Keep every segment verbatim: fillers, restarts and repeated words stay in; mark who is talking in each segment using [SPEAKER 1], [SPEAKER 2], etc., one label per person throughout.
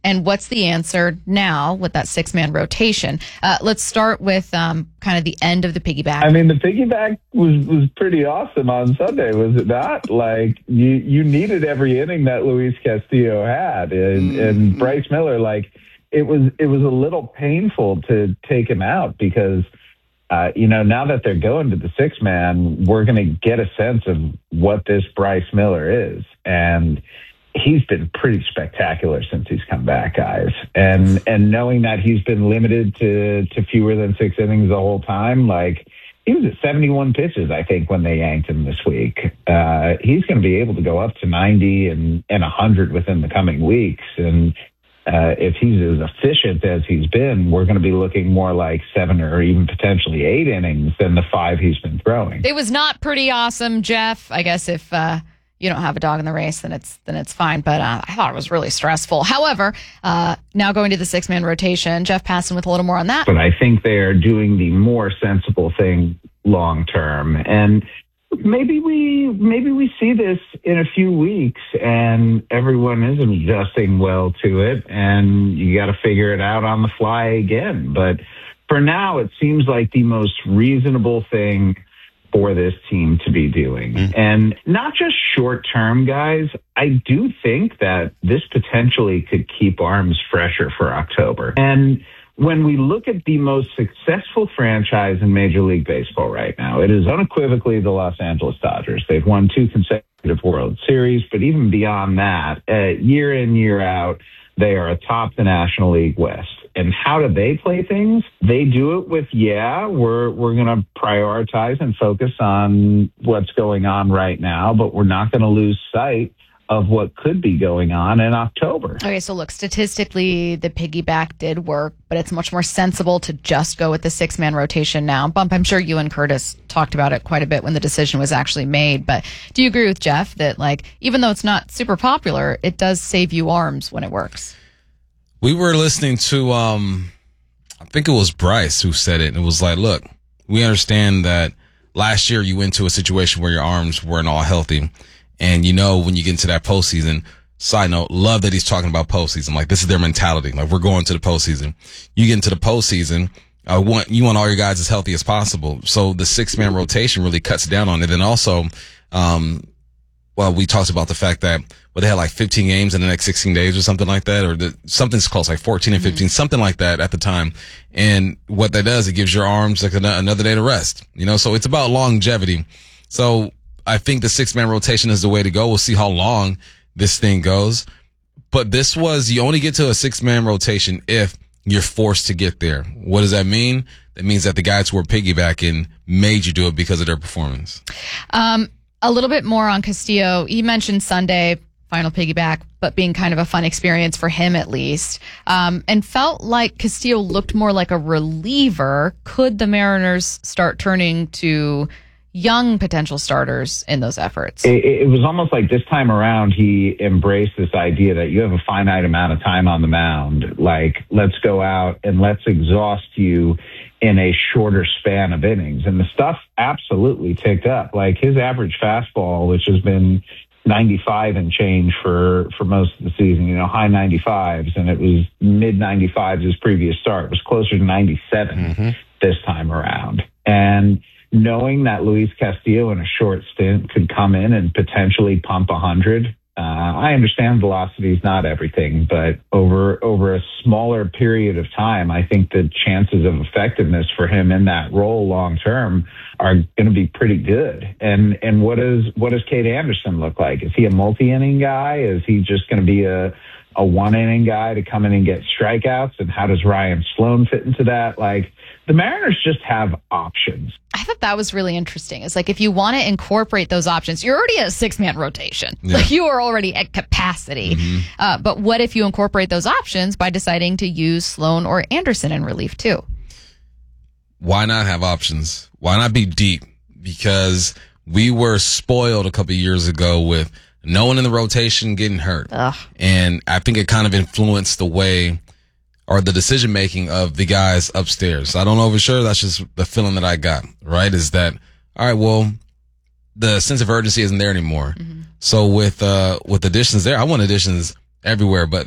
[SPEAKER 1] And what's the answer now with that six-man rotation? Uh, let's start with um, kind of the end of the piggyback.
[SPEAKER 2] I mean, the piggyback was, was pretty awesome on Sunday, was it not? Like, you, you needed every inning that Luis Castillo had. And, mm-hmm. and Bryce Miller, like, it was it was a little painful to take him out because, uh, you know, now that they're going to the six-man, we're going to get a sense of what this Bryce Miller is. And he's been pretty spectacular since he's come back, guys. And and knowing that he's been limited to, to fewer than six innings the whole time, like, he was at seventy-one pitches, I think, when they yanked him this week. Uh, he's going to be able to go up to ninety and, and one hundred within the coming weeks. And uh, if he's as efficient as he's been, we're going to be looking more like seven or even potentially eight innings than the five he's been throwing.
[SPEAKER 1] It was not pretty awesome, Jeff. I guess if... Uh... you don't have a dog in the race, then it's then it's fine. But uh, I thought it was really stressful. However, uh, now going to the six-man rotation, Jeff Passan with a little more on that.
[SPEAKER 2] But I think they are doing the more sensible thing long term, and maybe we maybe we see this in a few weeks, and everyone isn't adjusting well to it, and you got to figure it out on the fly again. But for now, it seems like the most reasonable thing for this team to be doing. Mm-hmm. And not just short term, guys. I do think that this potentially could keep arms fresher for October. And when we look at the most successful franchise in Major League Baseball right now, it is unequivocally the Los Angeles Dodgers. They've won two consecutive World Series, but even beyond that, uh, year in, year out, they are atop the National League West. And how do they play things? They do it with, yeah, we're we're going to prioritize and focus on what's going on right now, but we're not going to lose sight of what could be going on in October.
[SPEAKER 1] Okay, so look, statistically, the piggyback did work, but it's much more sensible to just go with the six-man rotation now. Bump, I'm sure you and Curtis talked about it quite a bit when the decision was actually made, but do you agree with Jeff that, like, even though it's not super popular, it does save you arms when it works?
[SPEAKER 3] We were listening to, um, I think it was Bryce who said it. And it was like, look, we understand that last year you went to a situation where your arms weren't all healthy. And, you know, when you get into that postseason, side note, love that he's talking about postseason. Like, this is their mentality. Like, we're going to the postseason. You get into the postseason, uh, want, you want all your guys as healthy as possible. So the six-man rotation really cuts down on it. And also, um, well, we talked about the fact that, well, they had like fifteen games in the next sixteen days or something like that, or the, something's close, like fourteen and fifteen, mm-hmm. something like that at the time. And what that does, it gives your arms like another day to rest, you know, so it's about longevity. So I think the six-man rotation is the way to go. We'll see how long this thing goes. But this was, you only get to a six-man rotation if you're forced to get there. What does that mean? That means that the guys who were piggybacking made you do it because of their performance.
[SPEAKER 1] Um, a little bit more on Castillo. You mentioned Sunday, final piggyback, but being kind of a fun experience for him at least, um, and felt like Castillo looked more like a reliever. Could the Mariners start turning to young potential starters in those efforts?
[SPEAKER 2] It, it was almost like this time around he embraced this idea that you have a finite amount of time on the mound. Like, let's go out and let's exhaust you in a shorter span of innings. And the stuff absolutely ticked up. Like, his average fastball, which has been ninety-five and change for, for most of the season, you know, high ninety-fives, and it was mid ninety-fives his previous start. It was closer to ninety-seven mm-hmm. this time around. And knowing that Luis Castillo in a short stint could come in and potentially pump one hundred, uh, I understand velocity is not everything, but over over a smaller period of time, I think the chances of effectiveness for him in that role long term are going to be pretty good. And and what does what does Cade Anderson look like? Is he a multi-inning guy? Is he just going to be a a one-inning guy to come in and get strikeouts? And how does Ryan Sloan fit into that? Like, the Mariners just have options.
[SPEAKER 1] I thought that was really interesting. It's like, if you want to incorporate those options, you're already at a six-man rotation. Yeah. Like, you are already at capacity. Mm-hmm. Uh, but what if you incorporate those options by deciding to use Sloan or Anderson in relief too?
[SPEAKER 3] Why not have options? Why not be deep? Because we were spoiled a couple of years ago with no one in the rotation getting hurt. Ugh. And I think it kind of influenced the way or the decision making of the guys upstairs. I don't know for sure. That's just the feeling that I got, right? Is that, all right, well, the sense of urgency isn't there anymore. Mm-hmm. So with, uh, with additions there, I want additions everywhere, but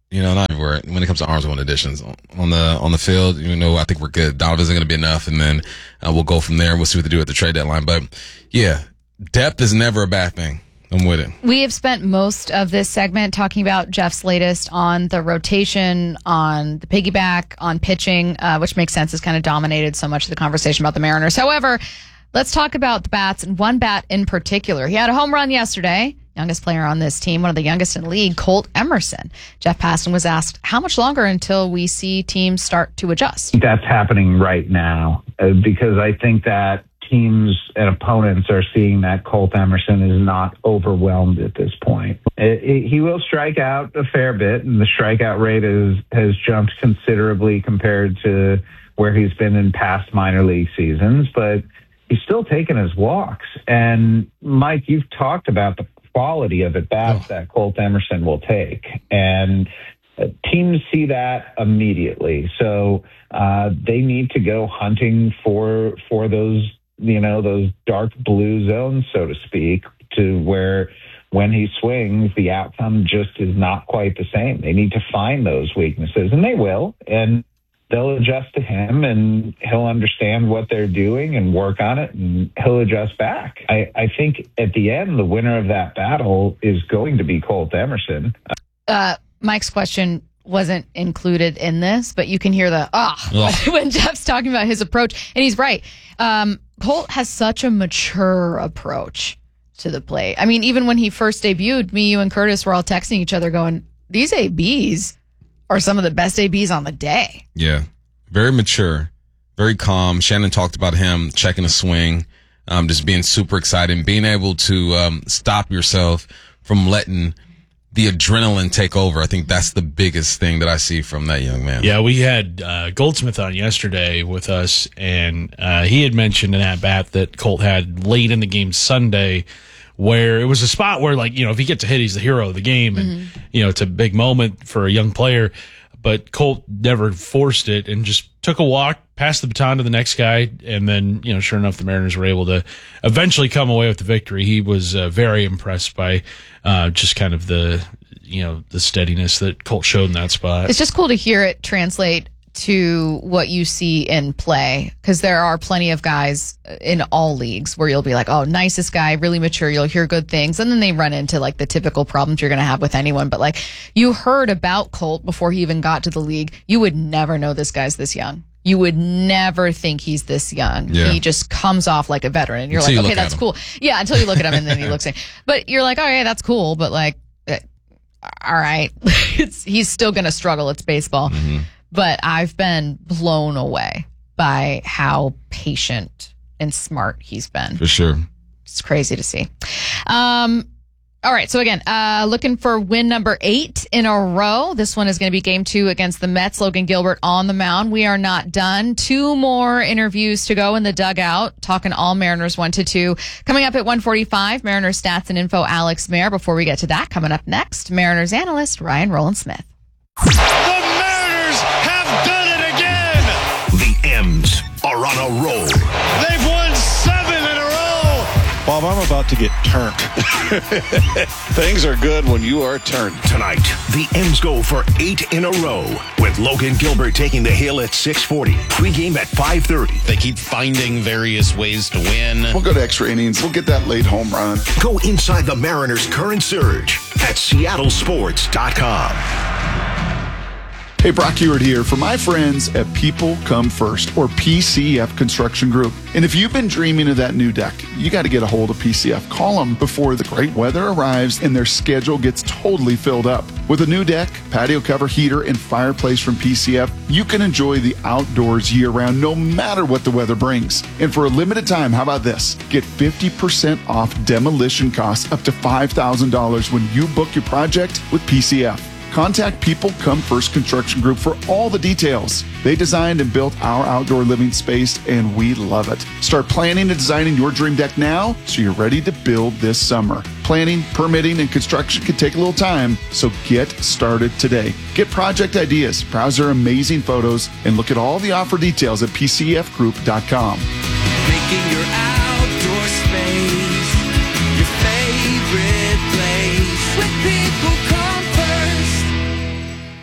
[SPEAKER 3] You know, not everywhere. When it comes to arms one additions on the on the field, you know, I think we're good. Donovan's going to be enough, and then uh, we'll go from there. We'll see what they do at the trade deadline. But yeah, depth is never a bad thing. I'm with it.
[SPEAKER 1] We have spent most of this segment talking about Jeff's latest on the rotation, on the piggyback, on pitching, uh, which makes sense. Has kind of dominated so much of the conversation about the Mariners. However, let's talk about the bats, and one bat in particular. He had a home run yesterday. Youngest player on this team, one of the youngest in the league, Colt Emerson. Jeff Passan was asked how much longer until we see teams start to adjust.
[SPEAKER 2] That's happening right now uh, because I think that teams and opponents are seeing that Colt Emerson is not overwhelmed at this point. It, it, he will strike out a fair bit, and the strikeout rate is, has jumped considerably compared to where he's been in past minor league seasons, but he's still taking his walks. And Mike, you've talked about the quality of at bats oh. that Colt Emerson will take, and uh, teams see that immediately. So uh, they need to go hunting for for those, you know, those dark blue zones, so to speak, to where when he swings, the outcome just is not quite the same. They need to find those weaknesses, and they will. And they'll adjust to him, and he'll understand what they're doing and work on it, and he'll adjust back. I, I think at the end, the winner of that battle is going to be Colt Emerson.
[SPEAKER 1] Uh, Mike's question wasn't included in this, but you can hear the ah oh, when Jeff's talking about his approach, and he's right. Um, Colt has such a mature approach to the plate. I mean, even when he first debuted, me, you, and Curtis were all texting each other going, these A Bs are some of the best A Bs on the day.
[SPEAKER 3] Yeah. Very mature, very calm. Shannon talked about him checking a swing, um, just being super excited, being able to um, stop yourself from letting the adrenaline take over. I think that's the biggest thing that I see from that young man.
[SPEAKER 4] Yeah, we had uh, Goldsmith on yesterday with us, and uh, he had mentioned an at-bat that Colt had late in the game Sunday, where it was a spot where, like, you know, if he gets a hit, he's the hero of the game. And, mm-hmm. you know, it's a big moment for a young player. But Colt never forced it and just took a walk, passed the baton to the next guy. And then, you know, sure enough, the Mariners were able to eventually come away with the victory. He was uh, very impressed by uh, just kind of the, you know, the steadiness that Colt showed in that spot.
[SPEAKER 1] It's just cool to hear it translate to what you see in play, because there are plenty of guys in all leagues where you'll be like, oh, nicest guy, really mature, you'll hear good things, and then they run into like the typical problems you're going to have with anyone. But like, you heard about Colt before he even got to the league. You would never know this guy's this young. You would never think he's this young.
[SPEAKER 3] Yeah.
[SPEAKER 1] He just comes off like a veteran. And you're
[SPEAKER 3] Until
[SPEAKER 1] like,
[SPEAKER 3] you
[SPEAKER 1] okay, that's
[SPEAKER 3] him.
[SPEAKER 1] cool. Yeah, until you look at him and then he looks in. But you're like, okay, that's cool. But like, all right, it's, he's still going to struggle. It's baseball.
[SPEAKER 3] Mm-hmm.
[SPEAKER 1] But I've been blown away by how patient and smart he's been.
[SPEAKER 3] For sure.
[SPEAKER 1] It's crazy to see. Um, all right. So again, uh, looking for win number eight in a row. This one is going to be game two against the Mets. Logan Gilbert on the mound. We are not done. Two more interviews to go in the dugout. Talking all Mariners one to two. Coming up at one forty-five, Mariners stats and info, Alex Mayer. Before we get to that, coming up next, Mariners analyst Ryan Rowland-Smith.
[SPEAKER 5] M's are on a roll.
[SPEAKER 6] They've won seven in a row.
[SPEAKER 7] Bob, I'm about to get turned. Things are good when you are turned.
[SPEAKER 5] Tonight, the M's go for eight in a row, with Logan Gilbert taking the hill at six forty. Pre-game at five thirty.
[SPEAKER 6] They keep finding various ways to win.
[SPEAKER 7] We'll go to extra innings. We'll get that late home run.
[SPEAKER 5] Go inside the Mariners' current surge at seattle sports dot com.
[SPEAKER 7] Hey, Brock Ewart here for my friends at People Come First, or P C F Construction Group. And if you've been dreaming of that new deck, you got to get a hold of P C F. Call them before the great weather arrives and their schedule gets totally filled up. With a new deck, patio cover, heater, and fireplace from P C F, you can enjoy the outdoors year-round no matter what the weather brings. And for a limited time, how about this? Get fifty percent off demolition costs up to five thousand dollars when you book your project with P C F. Contact People Come First Construction Group for all the details. They designed and built our outdoor living space, and we love it. Start planning and designing your dream deck now so you're ready to build this summer. Planning, permitting, and construction can take a little time, so get started today. Get project ideas, browse their amazing photos, and look at all the offer details at P C F group dot com.
[SPEAKER 8] Making your outdoor space your favorite place with People Come First.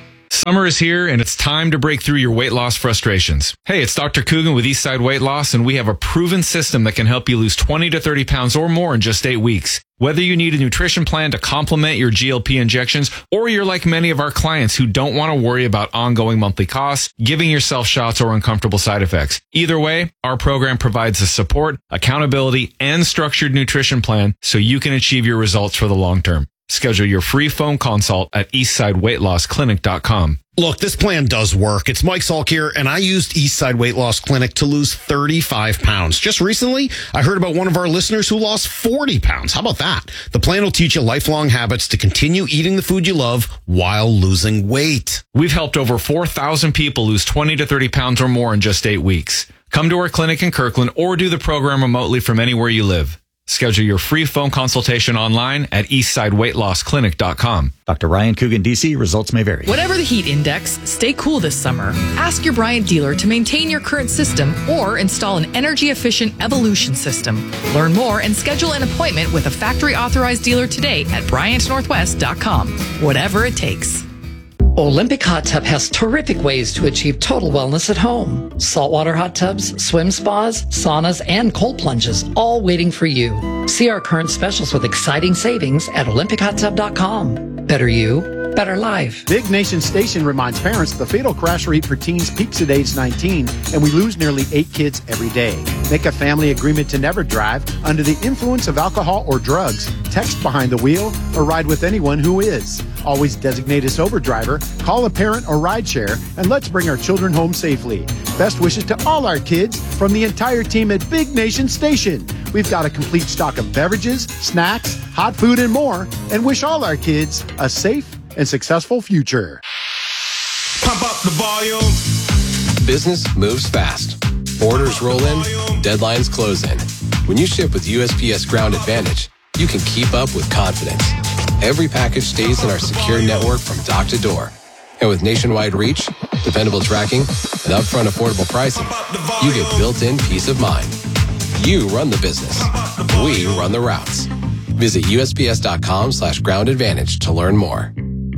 [SPEAKER 9] Summer is here, and it's time to break through your weight loss frustrations. Hey, it's Doctor Coogan with Eastside Weight Loss, and we have a proven system that can help you lose twenty to thirty pounds or more in just eight weeks. Whether you need a nutrition plan to complement your G L P injections, or you're like many of our clients who don't want to worry about ongoing monthly costs, giving yourself shots, or uncomfortable side effects. Either way, our program provides the support, accountability, and structured nutrition plan so you can achieve your results for the long term. Schedule your free phone consult at eastside weight loss clinic dot com.
[SPEAKER 10] Look, this plan does work. It's Mike Salk here, and I used Eastside Weight Loss Clinic to lose thirty-five pounds. Just recently, I heard about one of our listeners who lost forty pounds. How about that? The plan will teach you lifelong habits to continue eating the food you love while losing weight.
[SPEAKER 9] We've helped over four thousand people lose twenty to thirty pounds or more in just eight weeks. Come to our clinic in Kirkland or do the program remotely from anywhere you live. Schedule your free phone consultation online at eastside weight loss clinic dot com.
[SPEAKER 11] Doctor Ryan Coogan, D C. Results may vary.
[SPEAKER 12] Whatever the heat index, stay cool this summer. Ask your Bryant dealer to maintain your current system or install an energy-efficient Evolution system. Learn more and schedule an appointment with a factory-authorized dealer today at bryant northwest dot com. Whatever it takes.
[SPEAKER 13] Olympic Hot Tub has terrific ways to achieve total wellness at home. Saltwater hot tubs, swim spas, saunas, and cold plunges, all waiting for you. See our current specials with exciting savings at olympic hot tub dot com. Better you, better life.
[SPEAKER 14] Big Nation Station reminds parents the fatal crash rate for teens peaks at age nineteen, and we lose nearly eight kids every day. Make a family agreement to never drive under the influence of alcohol or drugs, text behind the wheel, or ride with anyone who is. Always designate a sober driver, call a parent or rideshare, and let's bring our children home safely. Best wishes to all our kids from the entire team at Big Nation Station. We've got a complete stock of beverages, snacks, hot food, and more, and wish all our kids a safe and successful future.
[SPEAKER 15] Pump up the volume. Business moves fast. Orders roll in, deadlines close in. When you ship with U S P S Ground Advantage, you can keep up with confidence. Every package stays in our secure network from dock to door. And with nationwide reach, dependable tracking, and upfront affordable pricing, you get built-in peace of mind. You run the business. We run the routes. Visit U S P S dot com slash ground advantage to learn more.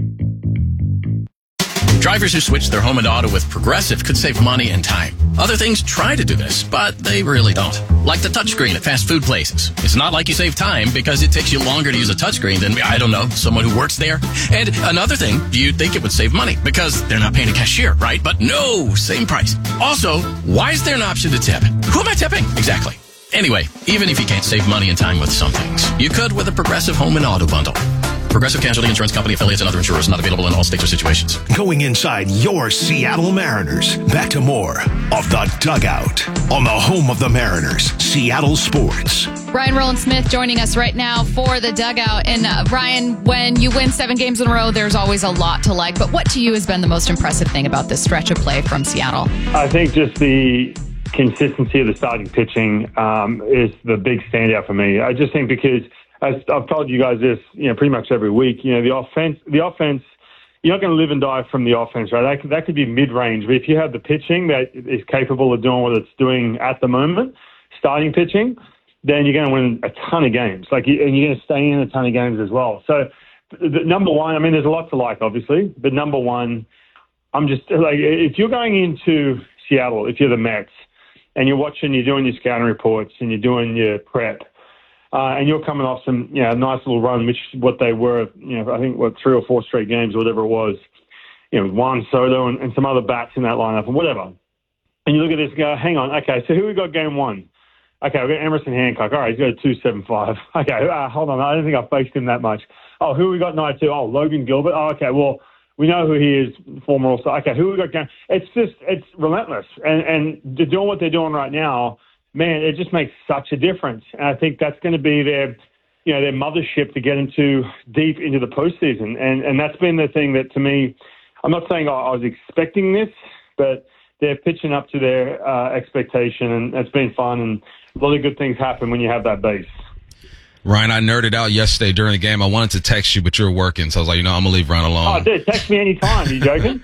[SPEAKER 16] Drivers who switch their home and auto with Progressive could save money and time. Other things try to do this, but they really don't. Like the touchscreen at fast food places. It's not like you save time because it takes you longer to use a touchscreen than, I don't know, someone who works there. And another thing, you'd think it would save money because they're not paying a cashier, right? But no, same price. Also, why is there an option to tip? Who am I tipping? Exactly. Anyway, even if you can't save money and time with some things, you could with a Progressive home and auto bundle. Progressive Casualty Insurance Company affiliates and other insurers not available in all states or situations.
[SPEAKER 5] Going inside your Seattle Mariners. Back to more of The Dugout on the home of the Mariners, Seattle Sports.
[SPEAKER 1] Ryan Rowland-Smith joining us right now for The Dugout. And uh, Ryan, when you win seven games in a row, there's always a lot to like. But what to you has been the most impressive thing about this stretch of play from Seattle?
[SPEAKER 17] I think just the consistency of the starting pitching um, is the big standout for me. I just think because as I've told you guys this, you know, pretty much every week, you know, the offense, the offense, you're not going to live and die from the offense, right? That could, that could be mid-range, but if you have the pitching that is capable of doing what it's doing at the moment, starting pitching, then you're going to win a ton of games. Like, and you're going to stay in a ton of games as well. So, the, number one, I mean, there's a lot to like, obviously, but number one, I'm just like, if you're going into Seattle, if you're the Mets, and you're watching, you're doing your scouting reports, and you're doing your prep. Uh, and you're coming off some, you know, nice little run, which what they were, you know, I think what three or four straight games or whatever it was, you know, Juan Soto and, and some other bats in that lineup and whatever. And you look at this and go, hang on, okay, so who we got game one? Okay, we've got Emerson Hancock. All right, he's got a two point seven five. Okay, uh, hold on, I don't think I've faced him that much. Oh, who we got night two? Oh, Logan Gilbert. Oh, okay, well, we know who he is, former All-Star. Okay, who we got game? It's just, it's relentless. And, and they're doing what they're doing right now. Man, it just makes such a difference. And I think that's going to be their, you know, their mothership to get into deep into the postseason. And and that's been the thing that, to me, I'm not saying I, I was expecting this, but they're pitching up to their uh, expectation, and it's been fun. And a lot of good things happen when you have that base.
[SPEAKER 3] Ryan, I nerded out yesterday during the game. I wanted to text you, but you were working, so I was like, you know, I'm gonna leave Ryan alone.
[SPEAKER 17] Oh, dude, text me anytime. Are you joking?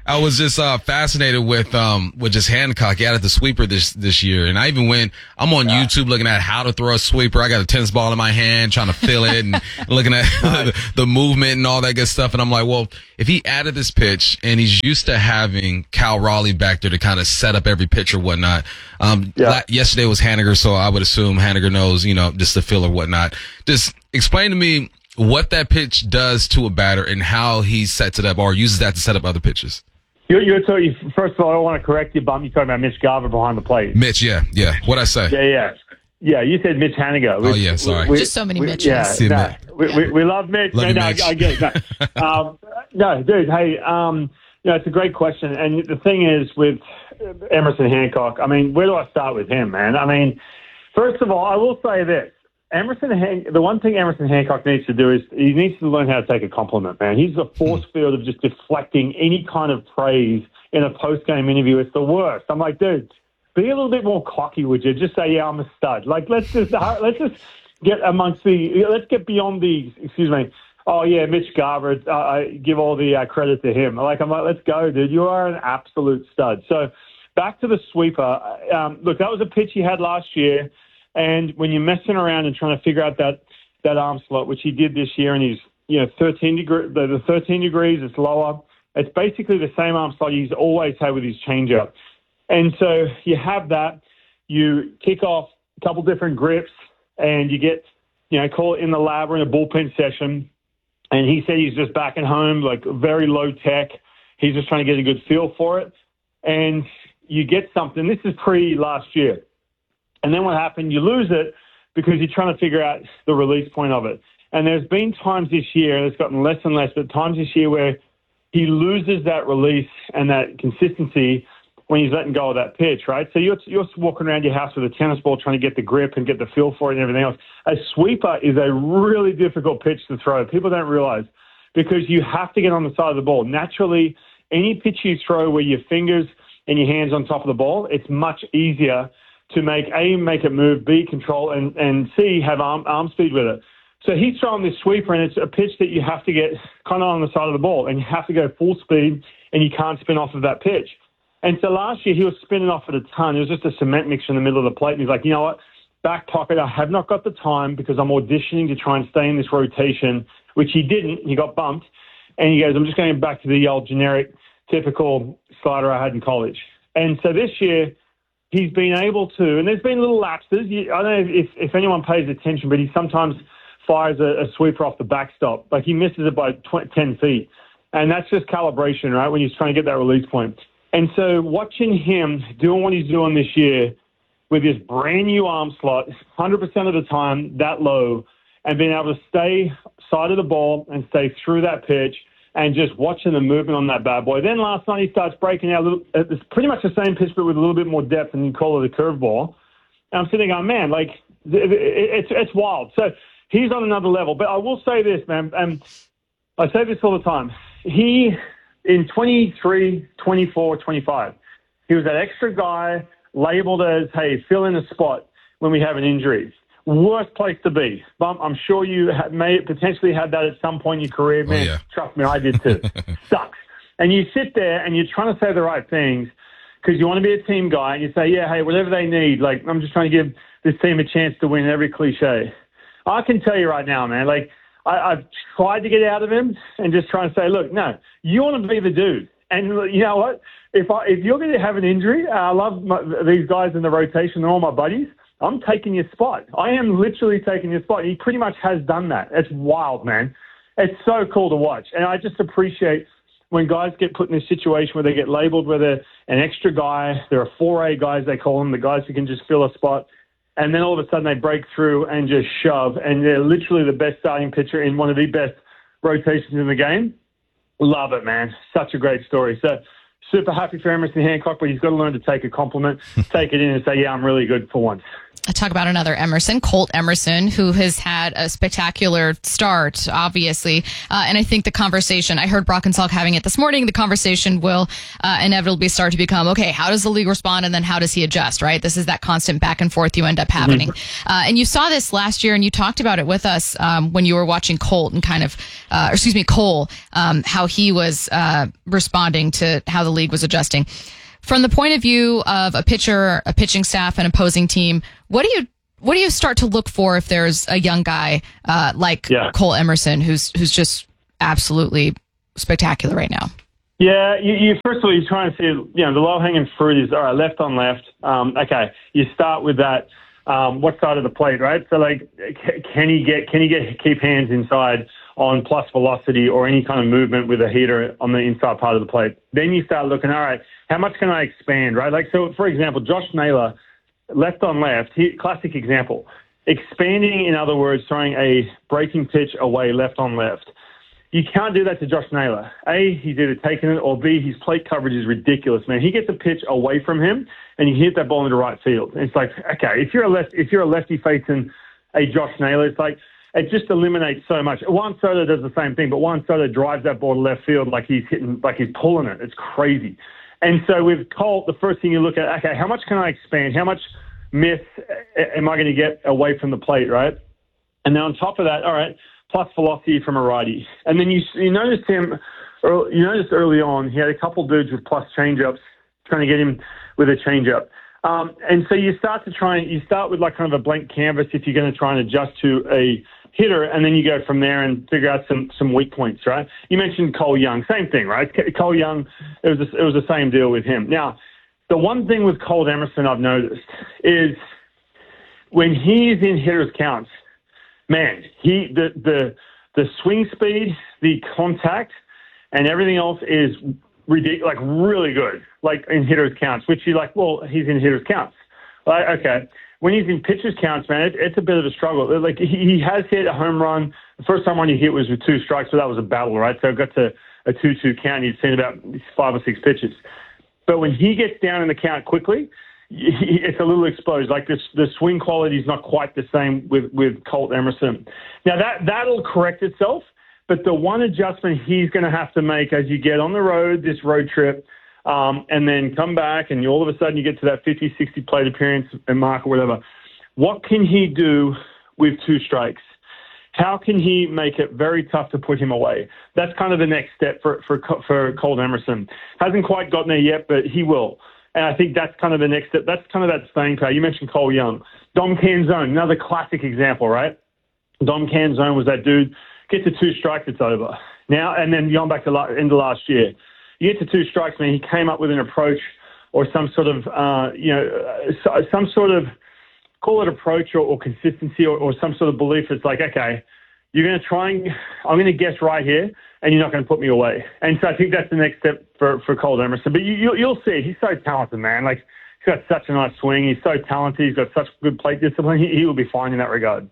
[SPEAKER 3] I was just uh, fascinated with um with just Hancock. He added the sweeper this this year, and I even went. I'm on yeah. YouTube looking at how to throw a sweeper. I got a tennis ball in my hand, trying to feel it, and looking at the, the movement and all that good stuff. And I'm like, well, if he added this pitch, and he's used to having Cal Raleigh back there to kind of set up every pitch or whatnot. Um, yeah. la- yesterday was Haniger, so I would assume Haniger knows, you know, just the feel or whatnot. Just explain to me what that pitch does to a batter and how he sets it up or uses that to set up other pitches.
[SPEAKER 17] You're, you're talking, first of all, I don't want to correct you, Bum. You're talking about Mitch Garver behind the plate.
[SPEAKER 3] Mitch, yeah, yeah. What'd I say?
[SPEAKER 17] Yeah, yeah. Yeah, you said Mitch Haniger.
[SPEAKER 3] Oh, yeah, sorry.
[SPEAKER 17] We,
[SPEAKER 1] Just so many
[SPEAKER 17] we,
[SPEAKER 1] Mitches.
[SPEAKER 17] Yeah, no, we, we, we love Mitch.
[SPEAKER 3] Love
[SPEAKER 17] no,
[SPEAKER 3] you,
[SPEAKER 17] no,
[SPEAKER 3] Mitch.
[SPEAKER 17] I, I get it. No. um, no, dude, hey, um, you know, it's a great question. And the thing is with Emerson Hancock, I mean, where do I start with him, man? I mean, first of all, I will say this. Emerson, Han- the one thing Emerson Hancock needs to do is he needs to learn how to take a compliment, man. He's a force field of just deflecting any kind of praise in a post-game interview. It's the worst. I'm like, dude, be a little bit more cocky, would you? Just say, yeah, I'm a stud. Like, let's just let's just get amongst the, let's get beyond the, excuse me, oh, yeah, Mitch Garver, uh, I give all the uh, credit to him. Like, I'm like, let's go, dude. You are an absolute stud. So back to the sweeper. Um, look, that was a pitch he had last year. And when you're messing around and trying to figure out that, that arm slot, which he did this year, and he's, you know, thirteen degree, the, the thirteen degrees, it's lower. It's basically the same arm slot he's always had with his changeup. And so you have that, you kick off a couple different grips, and you get, you know, call it in the lab or in a bullpen session. And he said he's just back at home, like very low tech. He's just trying to get a good feel for it. And you get something. This is pre last year. And then what happened? You lose it because you're trying to figure out the release point of it. And there's been times this year, and it's gotten less and less, but times this year where he loses that release and that consistency when he's letting go of that pitch, right? So you're, you're walking around your house with a tennis ball trying to get the grip and get the feel for it and everything else. A sweeper is a really difficult pitch to throw. People don't realize because you have to get on the side of the ball. Naturally, any pitch you throw where your fingers and your hands on top of the ball, it's much easier to make, A, make it move, B, control, and, and C, have arm, arm speed with it. So he's throwing this sweeper, and it's a pitch that you have to get kind of on the side of the ball, and you have to go full speed, and you can't spin off of that pitch. And so last year he was spinning off at a ton. It was just a cement mixer in the middle of the plate, and he's like, you know what, back pocket, I have not got the time because I'm auditioning to try and stay in this rotation, which he didn't. He got bumped. And he goes, I'm just going back to the old generic, typical slider I had in college. And so this year, he's been able to, and there's been little lapses. I don't know if, if anyone pays attention, but he sometimes fires a, a sweeper off the backstop. Like he misses it by ten feet. And that's just calibration, right, when he's trying to get that release point. And so watching him doing what he's doing this year with this brand new arm slot, one hundred percent of the time that low, and being able to stay side of the ball and stay through that pitch and just watching the movement on that bad boy. Then last night he starts breaking out a little, it's pretty much the same pitch but with a little bit more depth, and you call it a curveball. And I'm sitting there going, man, like, it's it's wild. So he's on another level. But I will say this, man, and I say this all the time. He, in twenty-three, twenty-four, twenty-five, he was that extra guy labeled as, hey, fill in a spot when we have an injury. Worst place to be. Bump, I'm sure you have, may potentially had that at some point in your career. Man, oh, yeah. Trust me, I did too. Sucks. And you sit there and you're trying to say the right things because you want to be a team guy, and you say, yeah, hey, whatever they need. Like, I'm just trying to give this team a chance to win, every cliche. I can tell you right now, man, like, I, I've tried to get out of him and just try and say, look, no, you want to be the dude. And you know what? If I, if you're going to have an injury, uh, I love my, these guys in the rotation, they're all my buddies. I'm taking your spot. I am literally taking your spot. He pretty much has done that. It's wild, man. It's so cool to watch. And I just appreciate when guys get put in this situation where they get labeled with a, an extra guy. There are four A guys, they call them, the guys who can just fill a spot. And then all of a sudden they break through and just shove. And they're literally the best starting pitcher in one of the best rotations in the game. Love it, man. Such a great story. So super happy for Emerson Hancock, but he's got to learn to take a compliment, take it in and say, yeah, I'm really good for once.
[SPEAKER 1] I talk about another Emerson, Colt Emerson, who has had a spectacular start, obviously. Uh, and I think the conversation, I heard Brock and Salk having it this morning, the conversation will uh, inevitably start to become, okay, how does the league respond and then how does he adjust, right? This is that constant back and forth you end up happening. Mm-hmm. Uh, and you saw this last year and you talked about it with us um, when you were watching Colt and kind of, uh, or excuse me, Cole, um, how he was uh, responding to how the league was adjusting. From the point of view of a pitcher, a pitching staff, an opposing team, what do you what do you start to look for if there's a young guy uh, like yeah. Cole Emerson, who's who's just absolutely spectacular right now?
[SPEAKER 17] Yeah, you, you first of all you try and see, you know, the low hanging fruit is all right, left on left. Um, okay, you start with that. Um, what side of the plate, right? So like, can he get can he get keep hands inside on plus velocity or any kind of movement with a heater on the inside part of the plate? Then you start looking, all right, how much can I expand, right? Like, so for example, Josh Naylor, left on left, he, classic example. Expanding, in other words, throwing a breaking pitch away left on left. You can't do that to Josh Naylor. A, he's either taking it, or B, his plate coverage is ridiculous, man. He gets a pitch away from him, and you hit that ball into right field. And it's like, okay, if you're a left, if you're a lefty facing a Josh Naylor, it's like, it just eliminates so much. Juan Soto does the same thing, but Juan Soto drives that ball to left field like he's hitting, like he's pulling it. It's crazy. And so with Colt, the first thing you look at, okay, how much can I expand? How much miss am I going to get away from the plate, right? And then on top of that, all right, plus velocity from a righty. And then you you noticed him, you noticed early on, he had a couple dudes with plus changeups trying to get him with a changeup. Um, and so you start to try and you start with like kind of a blank canvas if you're going to try and adjust to a hitter, and then you go from there and figure out some some weak points, right? You mentioned Cole Young, same thing, right? Cole Young, it was a, it was the same deal with him. Now, the one thing with Colt Emerson I've noticed is when he's in hitters counts, man, he the the the swing speed, the contact, and everything else is ridiculous, like really good, like in hitters counts, which you're like, well, he's in hitters counts. Like, okay. When he's in pitchers counts, man, it, it's a bit of a struggle. Like he, he has hit a home run. The first time one he hit was with two strikes, so that was a battle, right? So it got to a two two count. He'd seen about five or six pitches. But when he gets down in the count quickly, he, it's a little exposed. Like this, the swing quality is not quite the same with, with Colt Emerson. Now that that'll correct itself. But the one adjustment he's going to have to make as you get on the road, this road trip, Um, and then come back and you, all of a sudden you get to that fifty, sixty plate appearance and mark or whatever. What can he do with two strikes? How can he make it very tough to put him away? That's kind of the next step for, for, for Colt Emerson. Hasn't quite gotten there yet, but he will. And I think that's kind of the next step. That's kind of that staying power. You mentioned Cole Young. Dom Canzone, another classic example, right? Dom Canzone was that dude. Get to two strikes, it's over. Now, and then going back to la- into last year. You get to two strikes, man, he came up with an approach or some sort of, uh, you know, uh, some sort of, call it approach or, or consistency or, or some sort of belief. It's like, okay, you're going to try and, I'm going to guess right here, and you're not going to put me away. And so I think that's the next step for, for Colt Emerson. But you, you, you'll see, he's so talented, man. Like, he's got such a nice swing. He's so talented. He's got such good plate discipline. He, he will be fine in that regard.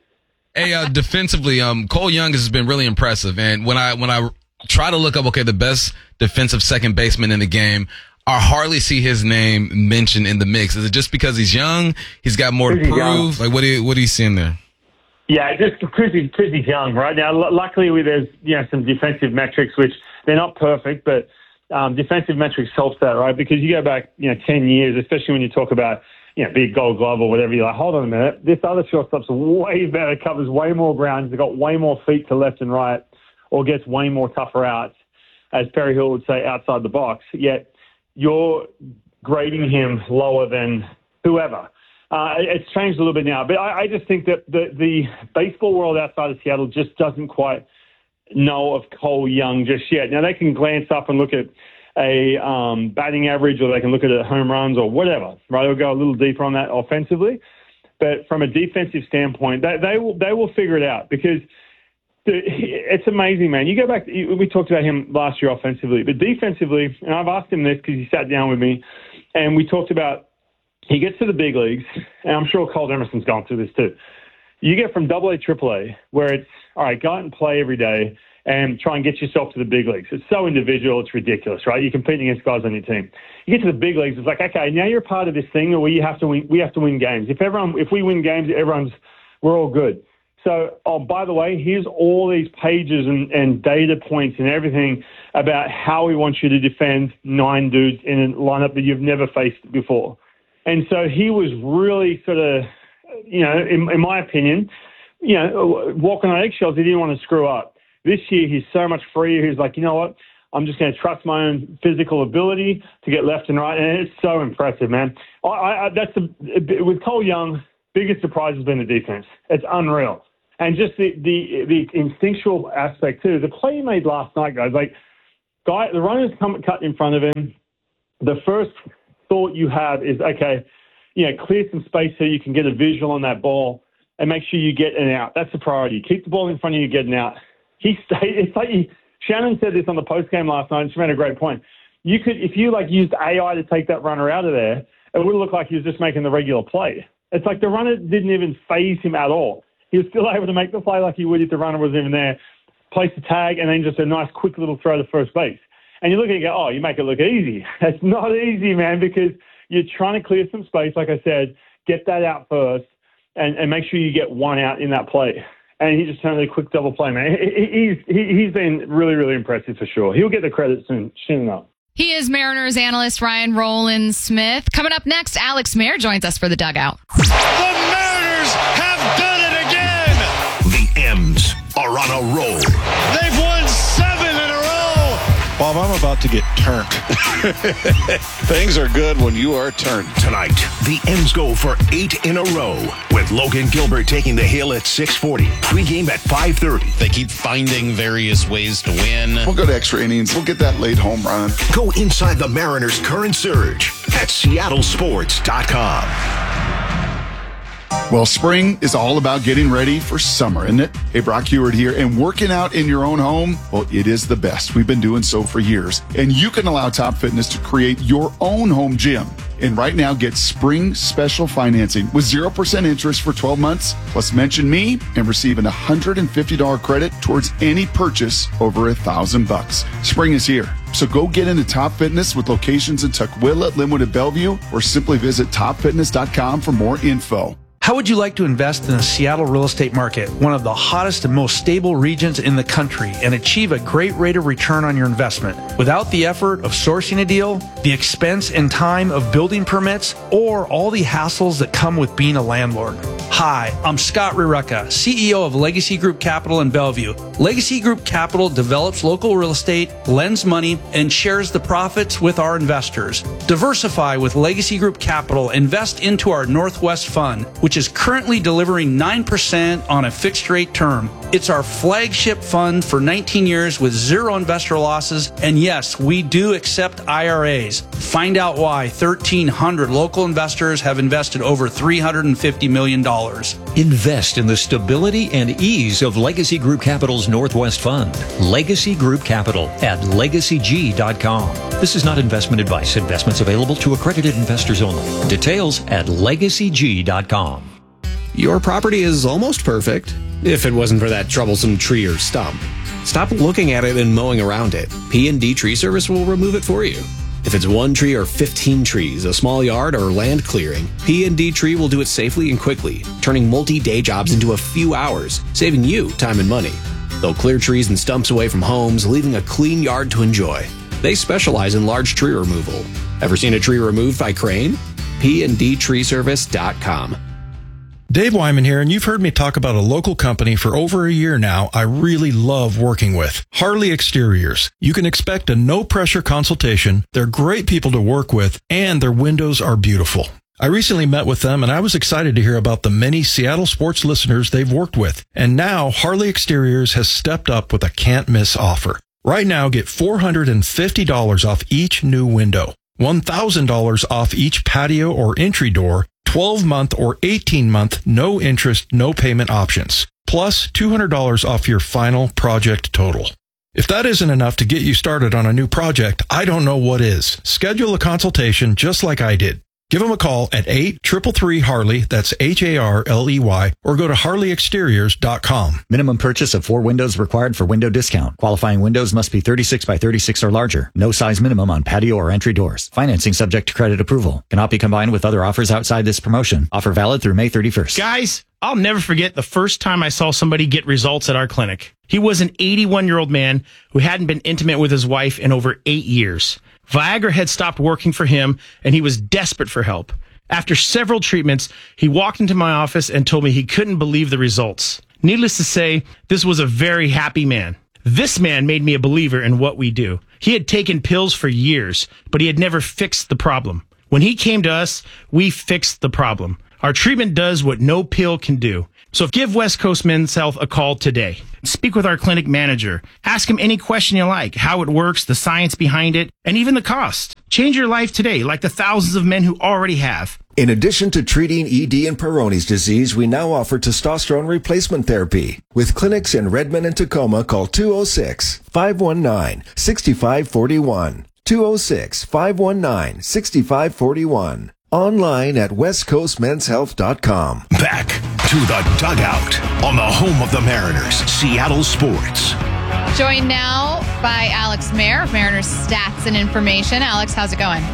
[SPEAKER 3] Hey, uh, defensively, um, Cole Young has been really impressive. And when I, when I try to look up, okay, the best defensive second baseman in the game, I hardly see his name mentioned in the mix. Is it just because he's young? He's got more to prove? Young. Like, what do you, what are you seeing there?
[SPEAKER 17] Yeah, just because he's, because he's young, right? Now, l- luckily, there's, you know, some defensive metrics, which they're not perfect, but um, defensive metrics helps that, right? Because you go back, you know, ten years, especially when you talk about, you know, big Gold Glove or whatever, you're like, hold on a minute, this other shortstop's way better, covers way more ground, he's got way more feet to left and right, or gets way more tougher outs, as Perry Hill would say, outside the box, yet you're grading him lower than whoever. Uh, it's changed a little bit now, but I, I just think that the, the baseball world outside of Seattle just doesn't quite know of Cole Young just yet. Now, they can glance up and look at a um, batting average, or they can look at a home runs or whatever, right? They'll go a little deeper on that offensively. But from a defensive standpoint, they, they will they will figure it out, because it's amazing, man. You go back, we talked about him last year offensively, but defensively, and I've asked him this because he sat down with me, and we talked about, he gets to the big leagues, and I'm sure Colt Emerson's gone through this too. You get from double A, triple A, where it's, all right, go out and play every day. and try and get yourself to the big leagues. It's so individual, it's ridiculous, right? You're competing against guys on your team. You get to the big leagues, it's like, okay, now you're a part of this thing where you have to win. We have to win games. If everyone, if we win games, everyone's we're all good. So, oh, by the way, here's all these pages and, and data points and everything about how we want you to defend nine dudes in a lineup that you've never faced before. And so he was really sort of, you know, in, in my opinion, you know, walking on eggshells. He didn't want to screw up. This year, he's so much freer. He's like, you know what? I'm just going to trust my own physical ability to get left and right. And it's so impressive, man. I, I, that's the, with Cole Young, biggest surprise has been the defense. It's unreal. And just the, the the instinctual aspect, too. The play he made last night, guys, like, guy, the runners come cut in front of him. The first thought you have is, okay, you know, clear some space so you can get a visual on that ball and make sure you get an out. That's the priority. Keep the ball in front of you, get an out. He stayed, it's like he, Shannon said this on the postgame last night, and she made a great point. You could, if you, like, used A I to take that runner out of there, it would look like he was just making the regular play. It's like the runner didn't even phase him at all. He was still able to make the play like he would if the runner wasn't even there, place the tag, and then just a nice quick little throw to first base. And you look at it and go, oh, you make it look easy. It's not easy, man, because you're trying to clear some space, like I said, get that out first, and, and make sure you get one out in that play. And he just turned a quick double play, man. He, he's, he, he's been really, really impressive for sure. He'll get the credit soon, soon enough.
[SPEAKER 1] He is Mariners analyst Ryan Rowland-Smith. Coming up next, Alex Mayer joins us for the Dugout.
[SPEAKER 5] The Mariners have done it again! The M's are on a roll. They've won seven in a row!
[SPEAKER 18] Bob, I'm about to get turned. Things are good when you are turned.
[SPEAKER 5] Tonight, the M's go for eight in a row, with Logan Gilbert taking the hill at six forty. Pre-game at five thirty.
[SPEAKER 6] They keep finding various ways to win.
[SPEAKER 7] We'll go to extra innings. We'll get that late home run.
[SPEAKER 5] Go inside the Mariners' current surge at seattle sports dot com.
[SPEAKER 7] Well, spring is all about getting ready for summer, isn't it? Hey, Brock Heward here, and working out in your own home, well, it is the best. We've been doing so for years, and you can allow Top Fitness to create your own home gym. And right now, get spring special financing with zero percent interest for twelve months, plus mention me and receive an one hundred fifty dollars credit towards any purchase over a thousand bucks. Spring is here. So go get into Top Fitness with locations in Tukwila, Linwood, and Bellevue, or simply visit top fitness dot com for more info.
[SPEAKER 19] How would you like to invest in the Seattle real estate market, one of the hottest and most stable regions in the country, and achieve a great rate of return on your investment without the effort of sourcing a deal, the expense and time of building permits, or all the hassles that come with being a landlord? Hi, I'm Scott Rireka, C E O of Legacy Group Capital in Bellevue. Legacy Group Capital develops local real estate, lends money, and shares the profits with our investors. Diversify with Legacy Group Capital. Invest into our Northwest Fund, which is currently delivering nine percent on a fixed rate term. It's our flagship fund for nineteen years with zero investor losses. And yes, we do accept I R As. Find out why thirteen hundred local investors have invested over three hundred fifty million dollars.
[SPEAKER 20] Invest in the stability and ease of Legacy Group Capital's Northwest Fund. Legacy Group Capital at legacy g dot com. This is not investment advice. Investments available to accredited investors only. Details at legacy g dot com.
[SPEAKER 21] Your property is almost perfect, if it wasn't for that troublesome tree or stump. Stop looking at it and mowing around it. P and D Tree Service will remove it for you. If it's one tree or fifteen trees, a small yard, or land clearing, P and D Tree will do it safely and quickly, turning multi-day jobs into a few hours, saving you time and money. They'll clear trees and stumps away from homes, leaving a clean yard to enjoy. They specialize in large tree removal. Ever seen a tree removed by crane? P and D Tree Service dot com.
[SPEAKER 22] Dave Wyman here, and you've heard me talk about a local company for over a year now I really love working with. Harley Exteriors. You can expect a no-pressure consultation. They're great people to work with, and their windows are beautiful. I recently met with them, and I was excited to hear about the many Seattle sports listeners they've worked with. And now, Harley Exteriors has stepped up with a can't-miss offer. Right now, get four hundred fifty dollars off each new window, one thousand dollars off each patio or entry door, twelve-month or eighteen-month no-interest, no-payment options, plus two hundred dollars off your final project total. If that isn't enough to get you started on a new project, I don't know what is. Schedule a consultation just like I did. Give them a call at eight three three three Harley, that's H A R L E Y, or go to harley exteriors dot com.
[SPEAKER 11] Minimum purchase of four windows required for window discount. Qualifying windows must be thirty-six by thirty-six or larger. No size minimum on patio or entry doors. Financing subject to credit approval. Cannot be combined with other offers outside this promotion. Offer valid through May thirty-first.
[SPEAKER 2] Guys, I'll never forget the first time I saw somebody get results at our clinic. He was an eighty-one-year-old man who hadn't been intimate with his wife in over eight years. Viagra had stopped working for him, and he was desperate for help. After several treatments, he walked into my office and told me he couldn't believe the results. Needless to say, this was a very happy man. This man made me a believer in what we do. He had taken pills for years, but he had never fixed the problem. When he came to us, we fixed the problem. Our treatment does what no pill can do. So give West Coast Men's Health a call today. Speak with our clinic manager. Ask him any question you like, how it works, the science behind it, and even the cost. Change your life today, like the thousands of men who already have.
[SPEAKER 4] In addition to treating E D and Peyronie's disease, we now offer testosterone replacement therapy. With clinics in Redmond and Tacoma, call two oh six, five one nine, six five four one. two oh six, five one nine, six five four one. Online at west coast men's health dot com.
[SPEAKER 5] Back to the dugout on the home of the Mariners, Seattle Sports.
[SPEAKER 1] Joined now by Alex Mayer of Mariners Stats and Information. Alex, how's it going?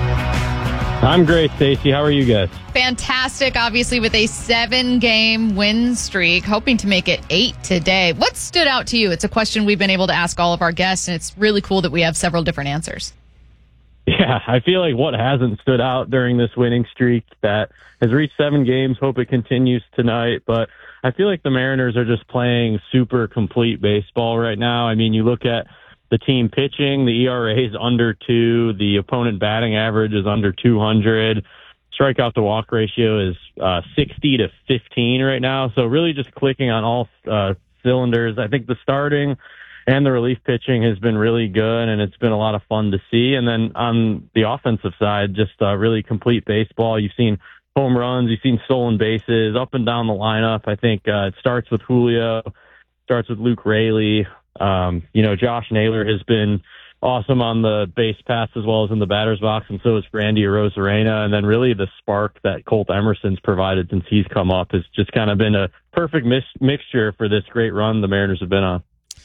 [SPEAKER 23] I'm great, Stacey. How are you guys?
[SPEAKER 1] Fantastic, obviously, with a seven-game win streak, hoping to make it eight today. What stood out to you? It's a question we've been able to ask all of our guests, and it's really cool that we have several different answers.
[SPEAKER 23] Yeah, I feel like what hasn't stood out during this winning streak that has reached seven games, hope it continues tonight, but I feel like the Mariners are just playing super complete baseball right now. I mean, you look at the team pitching, the E R A is under two, the opponent batting average is under two hundred, strikeout to walk ratio is uh, sixty to fifteen right now, so really just clicking on all uh, cylinders. I think the starting and the relief pitching has been really good, and it's been a lot of fun to see. And then on the offensive side, just uh, really complete baseball. You've seen home runs, you've seen stolen bases, up and down the lineup. I think uh, it starts with Julio, starts with Luke Raley. Um, you know, Josh Naylor has been awesome on the base paths as well as in the batter's box, and so is Randy Arozarena. And then really the spark that Colt Emerson's provided since he's come up has just kind of been a perfect mis- mixture for this great run the Mariners have been on.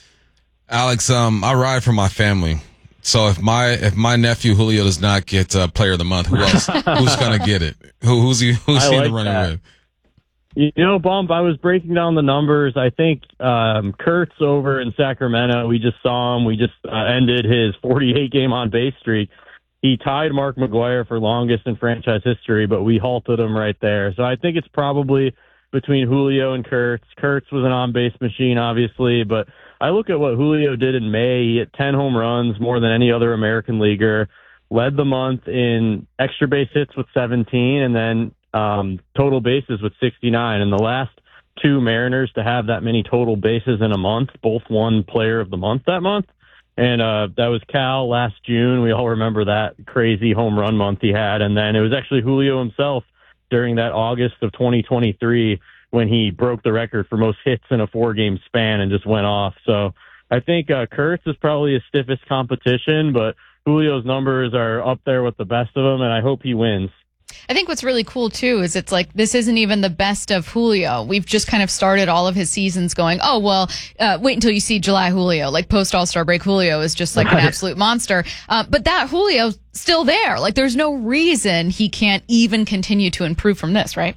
[SPEAKER 3] Alex, um, I ride for my family. So if my if my nephew Julio does not get uh, Player of the Month, who else? Who's gonna get it? Who, who's he? Who's he like in the running with?
[SPEAKER 23] You know, Bump, I was breaking down the numbers. I think um, Kurtz over in Sacramento, we just saw him. We just uh, ended his forty-eight game on base streak. He tied Mark McGwire for longest in franchise history, but we halted him right there. So I think it's probably between Julio and Kurtz. Kurtz was an on-base machine, obviously, but I look at what Julio did in May. He hit ten home runs, more than any other American leaguer, led the month in extra base hits with seventeen, and then um, total bases with sixty-nine. And the last two Mariners to have that many total bases in a month, both won Player of the Month that month. And uh, that was Cal last June. We all remember that crazy home run month he had. And then it was actually Julio himself during that August of twenty twenty-three when he broke the record for most hits in a four-game span and just went off. So I think uh, Kurtz is probably his stiffest competition, but Julio's numbers are up there with the best of them, and I hope he wins.
[SPEAKER 1] I think what's really cool, too, is it's like this isn't even the best of Julio. We've just kind of started all of his seasons going, oh, well, uh, wait until you see July Julio. Like post-All-Star break Julio is just like an absolute monster. Uh, but that Julio's still there. Like there's no reason he can't even continue to improve from this, right?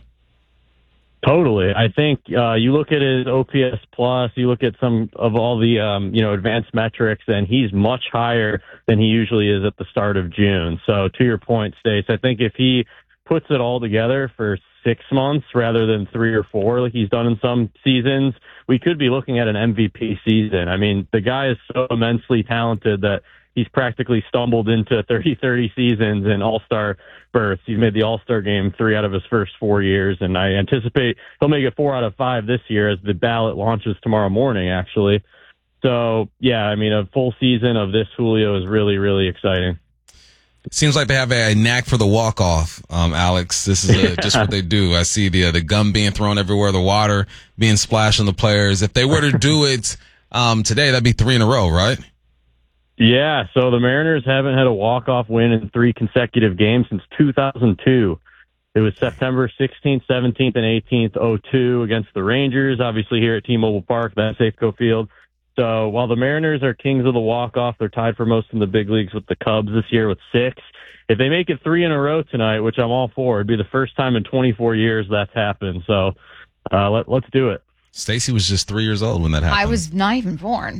[SPEAKER 23] Totally. I think uh, you look at his O P S plus, you look at some of all the um, you know advanced metrics, and he's much higher than he usually is at the start of June. So to your point, Stace, I think if he puts it all together for six months rather than three or four like he's done in some seasons, we could be looking at an M V P season. I mean, the guy is so immensely talented that he's practically stumbled into thirty thirty seasons and all-star berths. He's made the all-star game three out of his first four years, and I anticipate he'll make it four out of five this year as the ballot launches tomorrow morning, actually. So, yeah, I mean, a full season of this Julio is really, really exciting.
[SPEAKER 3] It seems like they have a knack for the walk-off, um, Alex. This is a, just what they do. I see the uh, the gum being thrown everywhere, the water being splashed on the players. If they were to do it um, today, that'd be three in a row, right?
[SPEAKER 23] Yeah, so the Mariners haven't had a walk-off win in three consecutive games since two thousand two. It was September sixteenth, seventeenth, and eighteenth, oh two against the Rangers, obviously here at T-Mobile Park, that's Safeco Field. So while the Mariners are kings of the walk-off, they're tied for most in the big leagues with the Cubs this year with six. If they make it three in a row tonight, which I'm all for, it'd be the first time in twenty-four years that's happened. So uh, let, let's do it.
[SPEAKER 3] Stacy was just three years old when that happened.
[SPEAKER 1] I was not even born.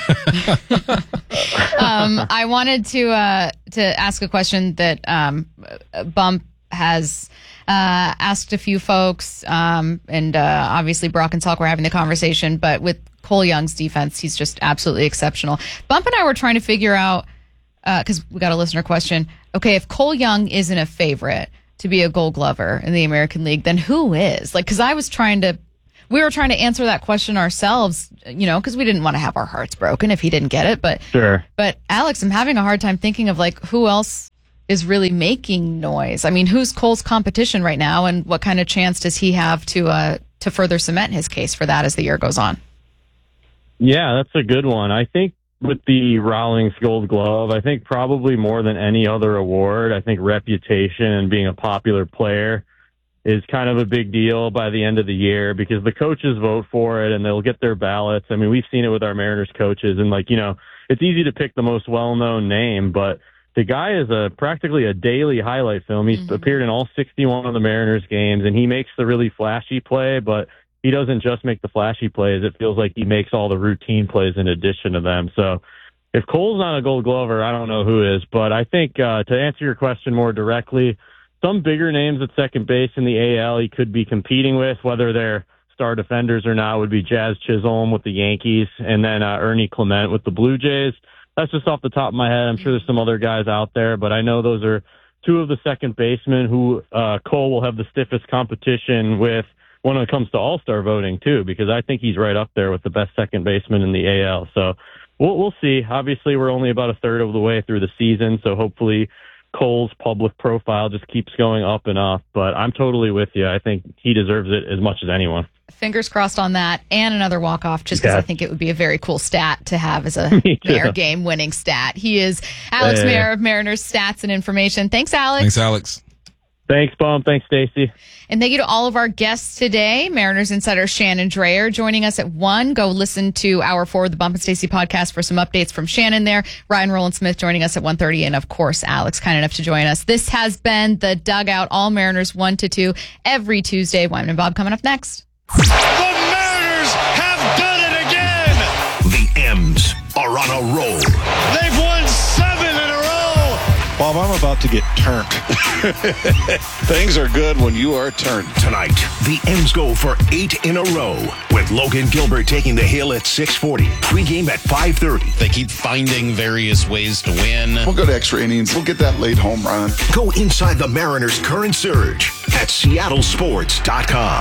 [SPEAKER 1] um, I wanted to uh, to ask a question that um, Bump has uh, asked a few folks, um, and uh, obviously Brock and Salk were having the conversation, but with Cole Young's defense, he's just absolutely exceptional. Bump and I were trying to figure out, because uh, we got a listener question, okay, if Cole Young isn't a favorite to be a Gold Glover in the American League, then who is? Like, because I was trying to We were trying to answer that question ourselves, you know, because we didn't want to have our hearts broken if he didn't get it. But
[SPEAKER 23] sure.
[SPEAKER 1] But Alex, I'm having a hard time thinking of like who else is really making noise. I mean, who's Cole's competition right now, and what kind of chance does he have to uh, to further cement his case for that as the year goes on?
[SPEAKER 23] Yeah, that's a good one. I think with the Rawlings Gold Glove, I think probably more than any other award, I think reputation and being a popular player is kind of a big deal by the end of the year, because the coaches vote for it and they'll get their ballots. I mean, we've seen it with our Mariners coaches, and like, you know, it's easy to pick the most well-known name, but the guy is a practically a daily highlight film. He's mm-hmm. appeared in all sixty-one of the Mariners games, and he makes the really flashy play, but he doesn't just make the flashy plays. It feels like he makes all the routine plays in addition to them. So if Cole's not a Gold Glover, I don't know who is, but I think uh, to answer your question more directly, some bigger names at second base in the A L he could be competing with, whether they're star defenders or not, would be Jazz Chisholm with the Yankees, and then uh, Ernie Clement with the Blue Jays. That's just off the top of my head. I'm sure there's some other guys out there, but I know those are two of the second basemen who uh, Cole will have the stiffest competition with when it comes to all-star voting, too, because I think he's right up there with the best second baseman in the A L. So we'll, we'll see. Obviously, we're only about a third of the way through the season, so hopefully Cole's public profile just keeps going up and up, but I'm totally with you. I think he deserves it as much as anyone.
[SPEAKER 1] Fingers crossed on that, and another walk-off, just because
[SPEAKER 23] yeah.
[SPEAKER 1] I think it would be a very cool stat to have as a Mayor game winning stat. He is Alex
[SPEAKER 23] yeah.
[SPEAKER 1] Mayer of Mariners Stats and Information. Thanks, Alex.
[SPEAKER 3] Thanks, Alex.
[SPEAKER 23] Thanks, Bum. Thanks, Stacy.
[SPEAKER 1] And thank you to all of our guests today. Mariners insider Shannon Dreyer joining us at one. Go listen to Hour four of the Bump and Stacy podcast for some updates from Shannon there. Ryan Rowland-Smith joining us at one thirty. And, of course, Alex, kind enough to join us. This has been The Dugout, all Mariners one to two every Tuesday. Wyman and Bob coming up next.
[SPEAKER 5] The Mariners have done it again!
[SPEAKER 8] The M's are on a roll.
[SPEAKER 5] They've won seven in a row!
[SPEAKER 18] Bob, I'm about to get turned. Things are good when you are turned.
[SPEAKER 8] Tonight, the M's go for eight in a row, with Logan Gilbert taking the hill at six forty. Pre-game at five thirty.
[SPEAKER 6] They keep finding various ways to win.
[SPEAKER 7] We'll go to extra innings. We'll get that late home run.
[SPEAKER 8] Go inside the Mariners' current surge at seattle sports dot com.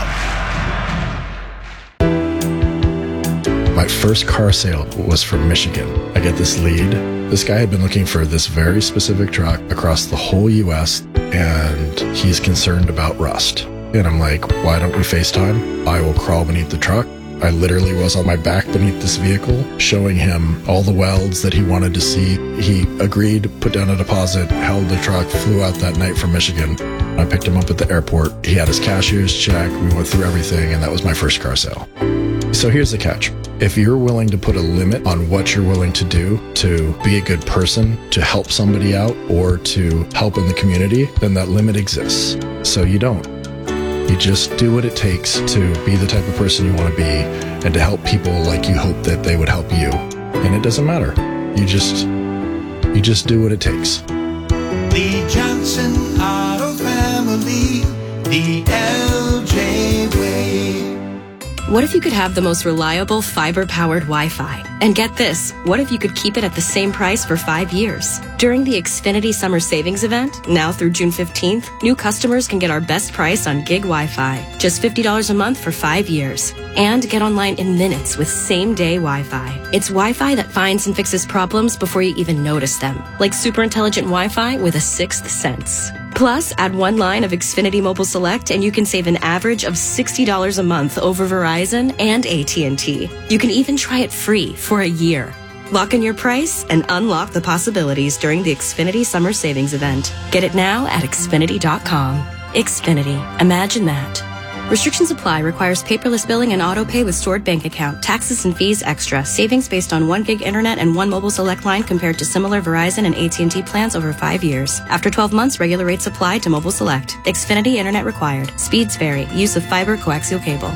[SPEAKER 9] My first car sale was from Michigan. I get this lead. This guy had been looking for this very specific truck across the whole U S, and he's concerned about rust. And I'm like, why don't we FaceTime? I will crawl beneath the truck. I literally was on my back beneath this vehicle, showing him all the welds that he wanted to see. He agreed, put down a deposit, held the truck, flew out that night from Michigan. I picked him up at the airport. He had his cashier's check. We went through everything, and that was my first car sale. So here's the catch. If you're willing to put a limit on what you're willing to do to be a good person, to help somebody out, or to help in the community, then that limit exists. So you don't. You just do what it takes to be the type of person you want to be and to help people like you hope that they would help you. And it doesn't matter. You just, you just do what it takes.
[SPEAKER 10] The Johnson Auto Family, the L J way.
[SPEAKER 24] What if you could have the most reliable fiber-powered Wi-Fi? And get this, what if you could keep it at the same price for five years? During the Xfinity Summer Savings Event, now through June fifteenth, new customers can get our best price on gig Wi-Fi. Just fifty dollars a month for five years. And get online in minutes with same-day Wi-Fi. It's Wi-Fi that finds and fixes problems before you even notice them. Like super intelligent Wi-Fi with a sixth sense. Plus, add one line of Xfinity Mobile Select and you can save an average of sixty dollars a month over Verizon and A T and T. You can even try it free for a year. Lock in your price and unlock the possibilities during the Xfinity Summer Savings Event. Get it now at Xfinity dot com. Xfinity. Imagine that. Restrictions apply. Requires paperless billing and auto pay with stored bank account. Taxes and fees extra. Savings based on one gig internet and one mobile select line compared to similar Verizon and A T and T plans over five years. After twelve months, regular rates apply to mobile select. Xfinity internet required. Speeds vary. Use of fiber coaxial cable.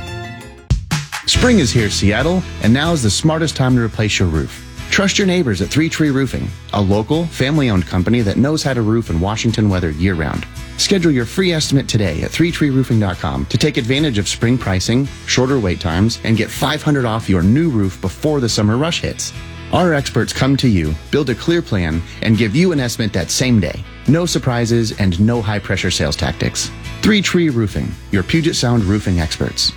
[SPEAKER 12] Spring is here, Seattle, and now is the smartest time to replace your roof. Trust your neighbors at Three Tree Roofing, a local, family-owned company that knows how to roof in Washington weather year-round. Schedule your free estimate today at three tree roofing dot com to take advantage of spring pricing, shorter wait times, and get five hundred dollars off your new roof before the summer rush hits. Our experts come to you, build a clear plan, and give you an estimate that same day. No surprises and no high-pressure sales tactics. Three Tree Roofing, your Puget Sound roofing experts.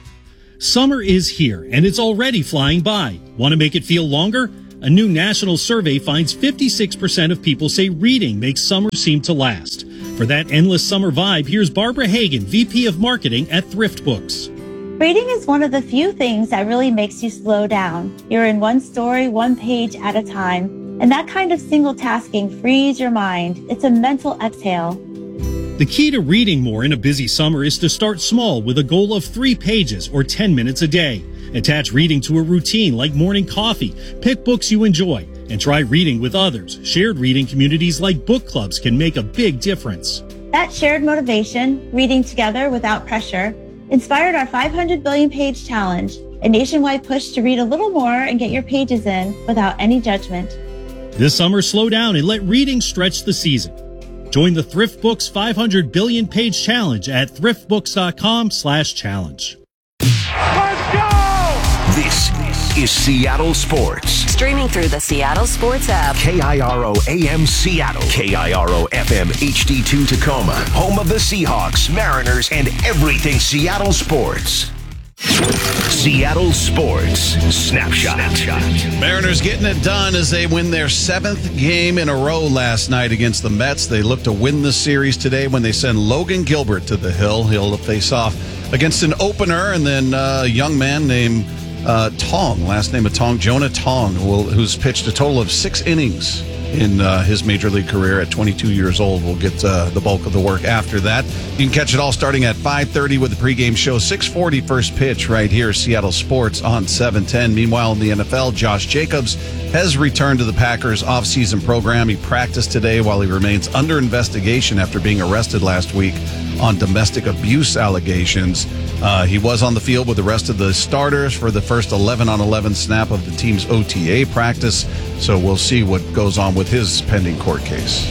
[SPEAKER 13] Summer is here, and it's already flying by. Want to make it feel longer? A new national survey finds fifty-six percent of people say reading makes summer seem to last. For that endless summer vibe, here's Barbara Hagan, V P of Marketing at Thrift Books.
[SPEAKER 14] Reading is one of the few things that really makes you slow down. You're in one story, one page at a time, and that kind of single tasking frees your mind. It's a mental exhale.
[SPEAKER 13] The key to reading more in a busy summer is to start small with a goal of three pages or ten minutes a day. Attach reading to a routine like morning coffee. Pick books you enjoy and try reading with others. Shared reading communities like book clubs can make a big difference.
[SPEAKER 14] That shared motivation, reading together without pressure, inspired our five hundred billion page challenge, a nationwide push to read a little more and get your pages in without any judgment.
[SPEAKER 13] This summer, slow down and let reading stretch the season. Join the Thrift Books five hundred billion page challenge at thrift books dot com slash challenge.
[SPEAKER 8] Let's go! This is Seattle Sports.
[SPEAKER 15] Streaming through the Seattle Sports app.
[SPEAKER 8] K I R O A M Seattle. K I R O F M H D two Tacoma. Home of the Seahawks, Mariners, and everything Seattle sports. Seattle Sports Snapshot.
[SPEAKER 6] Mariners getting it done as they win their seventh game in a row last night against the Mets. They look to win the series today when they send Logan Gilbert to the hill. He'll face off against an opener and then a young man named uh, Tong, last name of Tong, Jonah Tong, who will, who's pitched a total of six innings in uh, his major league career at twenty-two years old. We'll get uh, the bulk of the work after that. You can catch it all starting at five thirty with the pregame show. six forty first pitch right here, Seattle Sports on seven ten. Meanwhile, in the N F L, Josh Jacobs has returned to the Packers offseason program. He practiced today while he remains under investigation after being arrested last week on domestic abuse allegations. Uh, he was on the field with the rest of the starters for the first eleven on eleven snap of the team's O T A practice. So we'll see what goes on with his pending court case.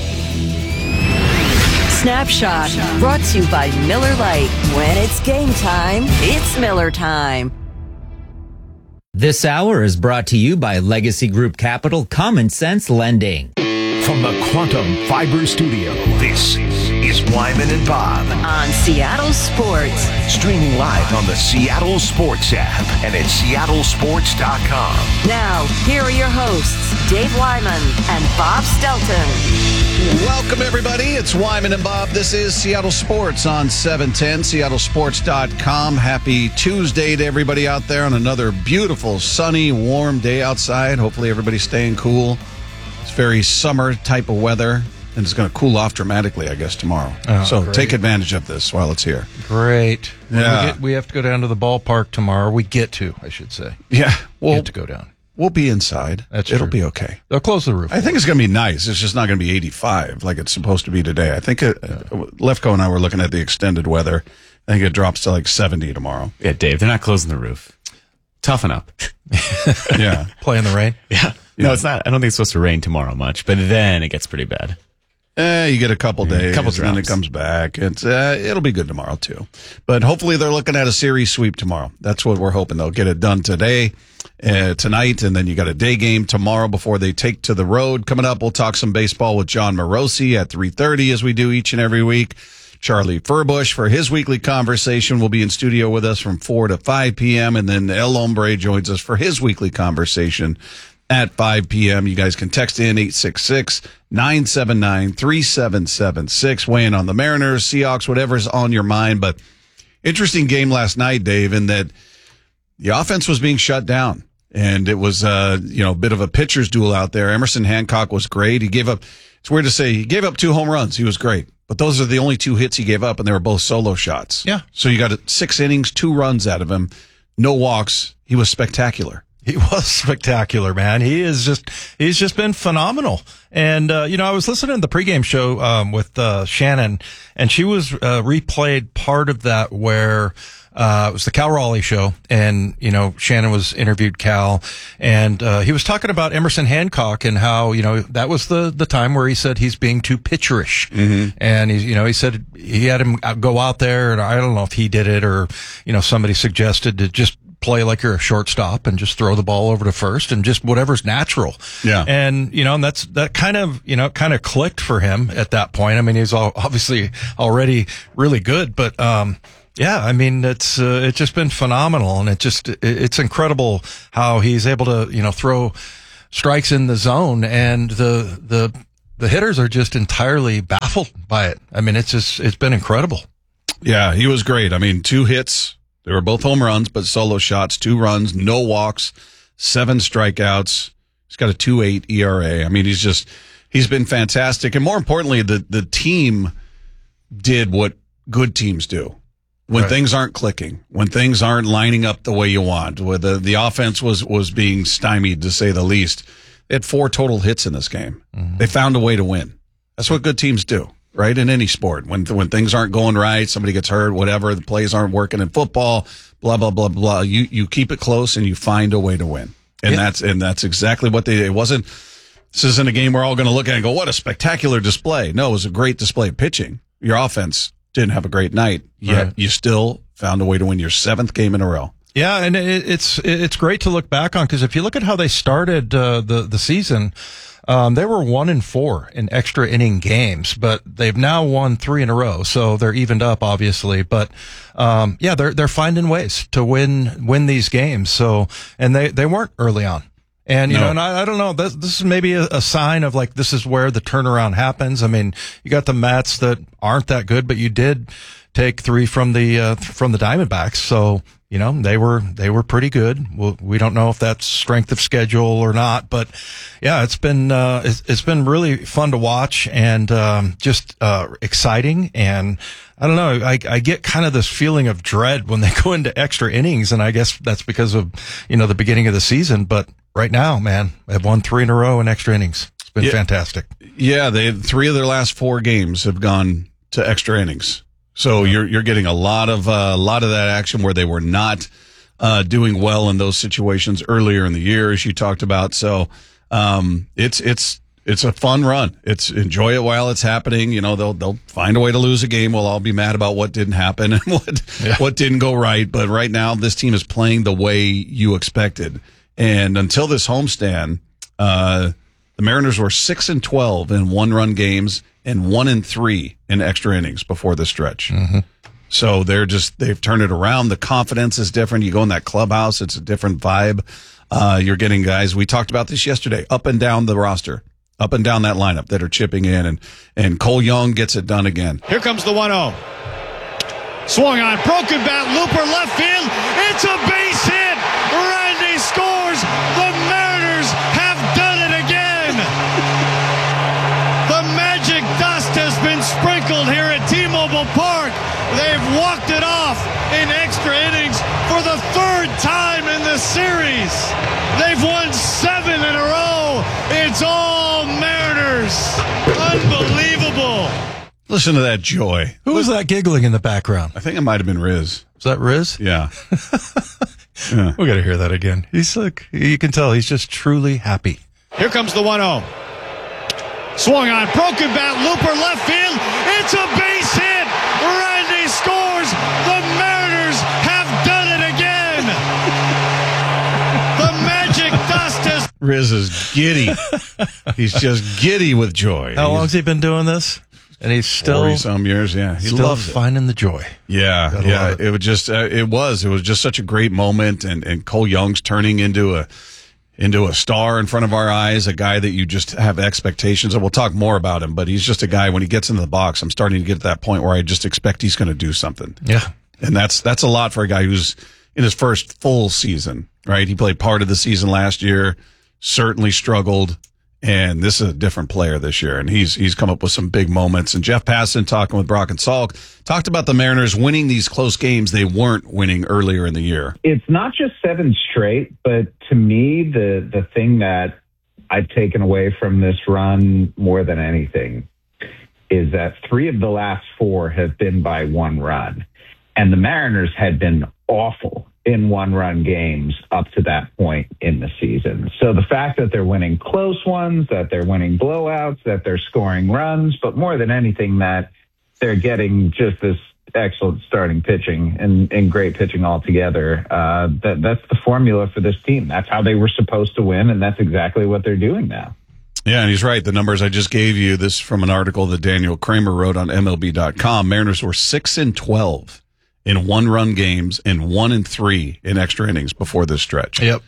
[SPEAKER 15] Snapshot brought to you by Miller Lite. When it's game time, it's Miller time.
[SPEAKER 25] This hour is brought to you by Legacy Group Capital Common Sense Lending.
[SPEAKER 8] From the Quantum Fiber Studio, this is Wyman and Bob
[SPEAKER 15] on Seattle Sports.
[SPEAKER 8] Streaming live on the Seattle Sports app and at seattle sports dot com.
[SPEAKER 15] Now, here are your hosts, Dave Wyman and Bob Stelton.
[SPEAKER 6] Welcome, everybody. It's Wyman and Bob. This is Seattle Sports on seven ten, seattle sports dot com. Happy Tuesday to everybody out there on another beautiful, sunny, warm day outside. Hopefully everybody's staying cool. It's very summer type of weather, and it's going to cool off dramatically, I guess, tomorrow.
[SPEAKER 26] Oh,
[SPEAKER 6] so
[SPEAKER 26] great.
[SPEAKER 6] Take advantage of this while it's here.
[SPEAKER 26] Great.
[SPEAKER 6] Yeah.
[SPEAKER 26] We, get, we have to go down to the ballpark tomorrow. We get to, I should say.
[SPEAKER 6] Yeah.
[SPEAKER 26] We'll
[SPEAKER 6] We'll
[SPEAKER 26] get to go down.
[SPEAKER 6] We'll be inside.
[SPEAKER 26] That's
[SPEAKER 6] It'll
[SPEAKER 26] true.
[SPEAKER 6] be okay.
[SPEAKER 26] They'll close the roof.
[SPEAKER 6] I think it's going to be nice. It's just not going to be eighty-five like it's supposed to be today. I think it, yeah. Lefko and I were looking at the extended weather. I think it drops to like seventy tomorrow.
[SPEAKER 27] Yeah, Dave, they're not closing the roof. Toughen up.
[SPEAKER 6] Yeah.
[SPEAKER 26] Play in the rain?
[SPEAKER 27] Yeah. No, it's not. I don't think it's supposed to rain tomorrow much, but then it gets pretty bad.
[SPEAKER 6] Eh, you get a couple days,
[SPEAKER 27] a couple
[SPEAKER 6] and then it
[SPEAKER 27] drops.
[SPEAKER 6] comes back. It's uh, it'll be good tomorrow too, but hopefully they're looking at a series sweep tomorrow. That's what we're hoping. They'll get it done today, uh, tonight, and then you got a day game tomorrow before they take to the road. Coming up, we'll talk some baseball with John Morosi at three thirty, as we do each and every week. Charlie Furbush for his weekly conversation will be in studio with us from four to five p.m. And then El Hombre joins us for his weekly conversation at five p.m. You guys can text in eight six six, nine seven nine, three seven seven six. Weigh in on the Mariners, Seahawks, whatever's on your mind. But interesting game last night, Dave, in that the offense was being shut down. And it was, uh, you know, a bit of a pitcher's duel out there. Emerson Hancock was great. He gave up, it's weird to say, he gave up two home runs. He was great. But those are the only two hits he gave up, and they were both solo shots.
[SPEAKER 26] Yeah.
[SPEAKER 6] So you got six innings, two runs out of him, no walks. He was spectacular.
[SPEAKER 26] He was spectacular, man. He is just, he's just been phenomenal. And, uh, you know, I was listening to the pregame show, um, with, uh, Shannon, and she was, uh, replayed part of that where, uh, it was the Cal Raleigh show. And, you know, Shannon was interviewed Cal, and, uh, he was talking about Emerson Hancock and how, you know, that was the, the time where he said he's being too pitcherish.
[SPEAKER 6] Mm-hmm.
[SPEAKER 26] And he, you know, he said he had him go out there, and I don't know if he did it or, you know, somebody suggested to just play like you're a shortstop and just throw the ball over to first and just whatever's natural.
[SPEAKER 6] Yeah.
[SPEAKER 26] And, you know, and that's, that kind of, you know, kind of clicked for him at that point. I mean, he's all, obviously already really good, but, um, yeah, I mean, it's, uh, it's just been phenomenal, and it just, it, it's incredible how he's able to, you know, throw strikes in the zone, and the, the, the hitters are just entirely baffled by it. I mean, it's just, it's been incredible.
[SPEAKER 6] Yeah, he was great. I mean, two hits. They were both home runs, but solo shots, two runs, no walks, seven strikeouts. He's got a two point eight E R A. I mean, he's just, he's been fantastic. And more importantly, the, the team did what good teams do. When
[SPEAKER 26] Right.
[SPEAKER 6] things aren't clicking, when things aren't lining up the way you want, where the, the offense was, was being stymied, to say the least. They had four total hits in this game. Mm-hmm. They found a way to win. That's what good teams do. Right, in any sport, when when things aren't going right, somebody gets hurt, whatever, the plays aren't working in football, blah blah blah blah. You you keep it close and you find a way to win, and
[SPEAKER 26] Yeah.
[SPEAKER 6] that's and that's exactly what they. It wasn't. This isn't a game we're all going to look at and go, "What a spectacular display!" No, it was a great display of pitching. Your offense didn't have a great night, yet
[SPEAKER 26] Right.
[SPEAKER 6] you still found a way to win your seventh game in a row.
[SPEAKER 26] Yeah, and it, it's it's great to look back on, because if you look at how they started uh, the the season, um, they were one and four in extra inning games, but they've now won three in a row, so they're evened up, obviously. But um, yeah, they're they're finding ways to win win these games. So, and they they weren't early on. And, you
[SPEAKER 6] No.
[SPEAKER 26] know, and I, I don't know, this, this is maybe a, a sign of, like, this is where the turnaround happens. I mean, you got the Mets that aren't that good, but you did take three from the, uh, from the Diamondbacks. So, you know, they were, they were pretty good. Well, we don't know if that's strength of schedule or not, but yeah, it's been, uh, it's, it's been really fun to watch, and, um, just, uh, exciting. And I don't know, I, I get kind of this feeling of dread when they go into extra innings, and I guess that's because of, you know, the beginning of the season. But right now, man, they've won three in a row in extra innings. It's been
[SPEAKER 6] Yeah.
[SPEAKER 26] fantastic.
[SPEAKER 6] Yeah, they three of their last four games have gone to extra innings. So you're you're getting a lot of uh, a lot of that action where they were not uh, doing well in those situations earlier in the year, as you talked about. So um, it's it's it's a fun run. It's enjoy it while it's happening. You know, they'll they'll find a way to lose a game. We'll all be mad about what didn't happen and what
[SPEAKER 26] Yeah.
[SPEAKER 6] what didn't go right. But right now, this team is playing the way you expected. And until this homestand, uh, the Mariners were six and twelve in one-run games and one and three in extra innings before the stretch.
[SPEAKER 26] Mm-hmm.
[SPEAKER 6] So they're just they've turned it around. The confidence is different. You go in that clubhouse, it's a different vibe. Uh, you're getting guys. We talked about this yesterday. Up and down the roster, up and down that lineup that are chipping in, and and Cole Young gets it done again.
[SPEAKER 5] Here comes the one oh. Swung on, broken bat, looper left field. It's a base hit. Randy scores. The Mariners have done it again. The magic dust has been sprinkled here at T-Mobile Park. They've walked it off in extra innings for the third time in the series. They've won seven in a row. It's all Mariners. Unbelievable.
[SPEAKER 6] Listen to that joy.
[SPEAKER 26] Who was that giggling in the background?
[SPEAKER 6] I think it might have been Riz.
[SPEAKER 26] Was that Riz?
[SPEAKER 6] Yeah. yeah.
[SPEAKER 26] We got to hear that again. He's like, you can tell he's just truly happy.
[SPEAKER 5] Here comes the one oh. Swung on, broken bat, looper left field. It's a base hit. Randy scores. The Mariners have done it again. The magic dust has.
[SPEAKER 6] Riz is giddy. He's just giddy with joy.
[SPEAKER 26] How long's he been doing this? And he's still
[SPEAKER 6] forty some years. Yeah, he
[SPEAKER 26] still
[SPEAKER 6] loves it.
[SPEAKER 26] finding the joy.
[SPEAKER 6] Yeah,
[SPEAKER 26] Gotta
[SPEAKER 6] yeah.
[SPEAKER 26] love
[SPEAKER 6] It. was just, uh, it was, it was just such a great moment, and and Cole Young's turning into a into a star in front of our eyes, a guy that you just have expectations, and we'll talk more about him. But he's just a guy when he gets into the box, I'm starting to get to that point where I just expect he's going to do something.
[SPEAKER 26] Yeah,
[SPEAKER 6] and that's that's a lot for a guy who's in his first full season, right? He played part of the season last year, certainly struggled, and this is a different player this year, and he's he's come up with some big moments. And Jeff Passan, talking with Brock and Salk, talked about the Mariners winning these close games they weren't winning earlier in the year.
[SPEAKER 11] It's not just seven straight, but to me, the the thing that I've taken away from this run more than anything is that three of the last four have been by one run. And the Mariners had been awful in one-run games up to that point in the season. So the fact that they're winning close ones, that they're winning blowouts, that they're scoring runs, but more than anything, that they're getting just this excellent starting pitching and, and great pitching altogether. Uh, that that's the formula for this team. That's how they were supposed to win, and that's exactly what they're doing now.
[SPEAKER 6] Yeah, and he's right. The numbers I just gave you, this from an article that Daniel Kramer wrote on M L B dot com. Mariners were six and twelve in one-run games and one and three in extra innings before this stretch.
[SPEAKER 26] Yep.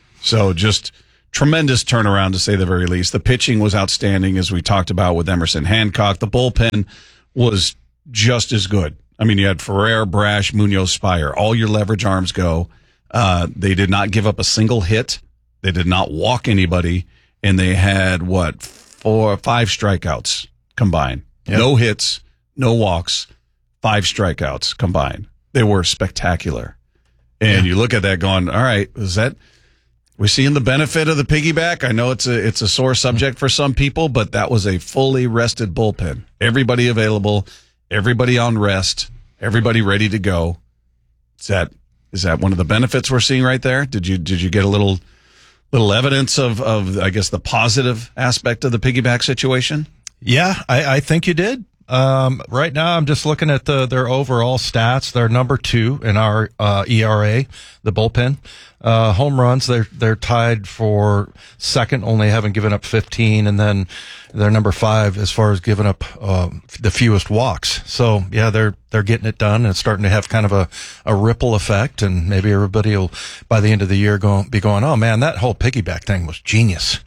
[SPEAKER 6] So just tremendous turnaround, to say the very least. The pitching was outstanding, as we talked about with Emerson Hancock. The bullpen was just as good. I mean, you had Ferrer, Brash, Munoz, Spire. All your leverage arms go. Uh, they did not give up a single hit. They did not walk anybody. And they had, what, four, five strikeouts combined. Yep. No hits, no walks, five strikeouts combined. They were spectacular. And yeah. you look at that going, all right, is that, we're seeing the benefit of the piggyback? I know it's a, it's a sore subject for some people, but that was a fully rested bullpen. Everybody available, everybody on rest, everybody ready to go. Is that, is that one of the benefits we're seeing right there? Did you, did you get a little, little evidence of, of, I guess, the positive aspect of the piggyback situation?
[SPEAKER 26] Yeah, I, I think you did. Um, right now, I'm just looking at the, their overall stats. They're number two in our uh, E R A, the bullpen. Uh, home runs, they're they're tied for second, only having given up fifteen, and then they're number five as far as giving up uh, the fewest walks. So yeah, they're they're getting it done, and it's starting to have kind of a, a ripple effect, and maybe everybody will by the end of the year go be going, oh man, that whole piggyback thing was genius.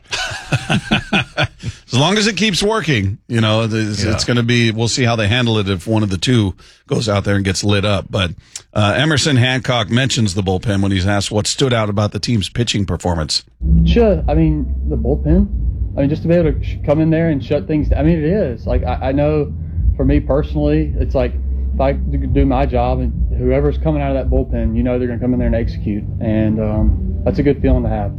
[SPEAKER 6] As long as it keeps working, you know, it's, yeah. it's going to be, we'll see how they handle it if one of the two goes out there and gets lit up. But uh, Emerson Hancock mentions the bullpen when he's asked what stood out about the team's pitching performance.
[SPEAKER 16] Sure. I mean, the bullpen, I mean, just to be able to come in there and shut things down. I mean, it is. Like, I, I know for me personally, it's like if I do my job and whoever's coming out of that bullpen, you know they're going to come in there and execute. And um, that's a good feeling to have.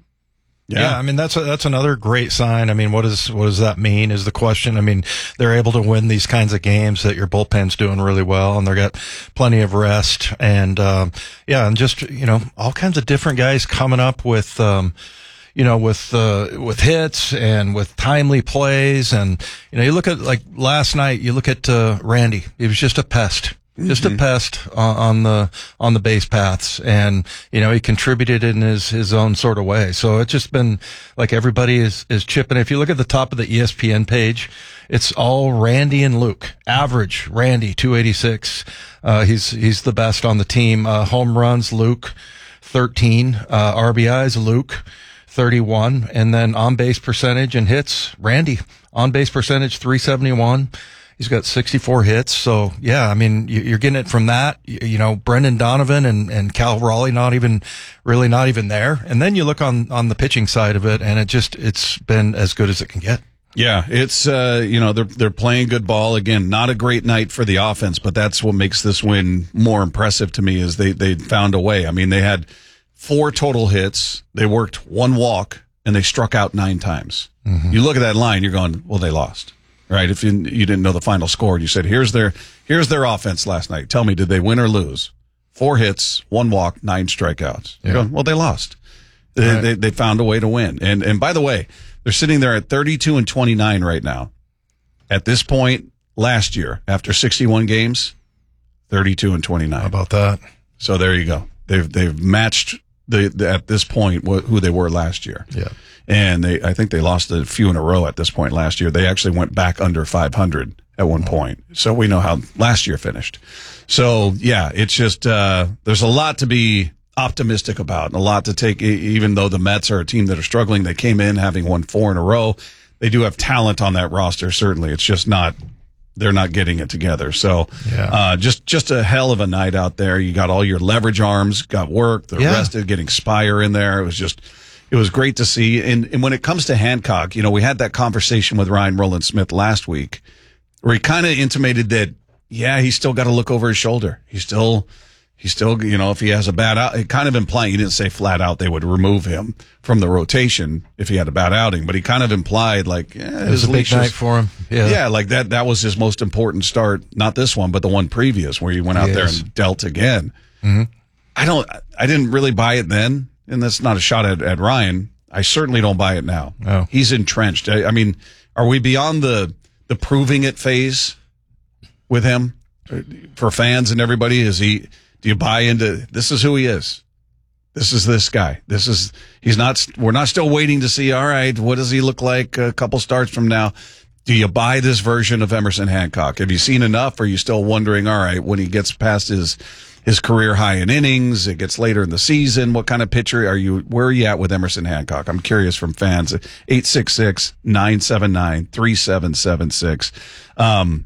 [SPEAKER 26] Yeah. yeah, I mean that's a, that's another great sign. I mean, what is what does that mean? Is the question. I mean, they're able to win these kinds of games that your bullpen's doing really well, and they got plenty of rest, and um, yeah, and just you know all kinds of different guys coming up with um, you know with uh, with hits and with timely plays, and you know you look at like last night, you look at uh, Randy. He was just a pest. Just mm-hmm. a pest on, on the on the base paths, and you know he contributed in his his own sort of way. So it's just been like everybody is is chipping. If you look at the top of the E S P N page, it's all Randy and Luke. Average Randy two eighty-six. Uh, he's he's the best on the team. Uh, home runs Luke thirteen. Uh, R B Is Luke thirty-one, and then on base percentage and hits Randy on base percentage three seventy-one. He's got sixty-four hits. So, yeah, I mean, you're getting it from that. You know, Brendan Donovan and, and Cal Raleigh not even, really not even there. And then you look on, on the pitching side of it, and it just, it's been as good as it can get.
[SPEAKER 6] Yeah, it's, uh, you know, they're, they're playing good ball. Again, not a great night for the offense, but that's what makes this win more impressive to me is they, they found a way. I mean, they had four total hits. They worked one walk, and they struck out nine times. Mm-hmm. You look at that line, you're going, well, they lost. Right, if you you didn't know the final score, and you said, "Here's their here's their offense last night." Tell me, did they win or lose? Four hits, one walk, nine strikeouts. Yeah. You're going, well, they lost. They, right. they they found a way to win. And and by the way, they're sitting there at thirty-two and twenty-nine right now. At this point last year, after sixty-one games, thirty-two and twenty-nine.
[SPEAKER 26] How about that?
[SPEAKER 6] So there you go. They've they've matched the, the at this point wh- who they were last year.
[SPEAKER 26] Yeah.
[SPEAKER 6] And they, I think they lost a few in a row at this point last year. They actually went back under five hundred at one point. So we know how last year finished. So yeah, it's just, uh, there's a lot to be optimistic about and a lot to take, even though the Mets are a team that are struggling. They came in having won four in a row. They do have talent on that roster. Certainly. It's just not, they're not getting it together. So,
[SPEAKER 26] Yeah.
[SPEAKER 6] uh, just just a hell of a night out there. You got all your leverage arms, got work, the
[SPEAKER 26] Yeah.
[SPEAKER 6] rested, getting Spire in there. It was just, it was great to see. And, and when it comes to Hancock, you know, we had that conversation with Ryan Rowland-Smith last week, where he kind of intimated that, yeah, he's still got to look over his shoulder. He's still, he's still, you know, if he has a bad out, it kind of implying, he didn't say flat out they would remove him from the rotation if he had a bad outing, but he kind of implied like, yeah,
[SPEAKER 26] It was a big
[SPEAKER 6] leash
[SPEAKER 26] night
[SPEAKER 6] is-
[SPEAKER 26] for him. Yeah.
[SPEAKER 6] yeah, like that, that was his most important start. Not this one, but the one previous where he went out there
[SPEAKER 26] Yes.
[SPEAKER 6] and dealt again.
[SPEAKER 26] Mm-hmm.
[SPEAKER 6] I don't, I didn't really buy it then. And that's not a shot at, at Ryan. I certainly don't buy it now.
[SPEAKER 26] No.
[SPEAKER 6] He's entrenched. I, I mean, are we beyond the, the proving it phase with him for fans and everybody? Is he, do you buy into this is who he is? This is this guy. This is, he's not, we're not still waiting to see, all right, what does he look like a couple starts from now? Do you buy this version of Emerson Hancock? Have you seen enough? Or are you still wondering, all right, when he gets past his, his career high in innings, it gets later in the season, what kind of pitcher are you, where are you at with Emerson Hancock? I'm curious from fans. eight six six, nine seven nine, three seven seven six. Um,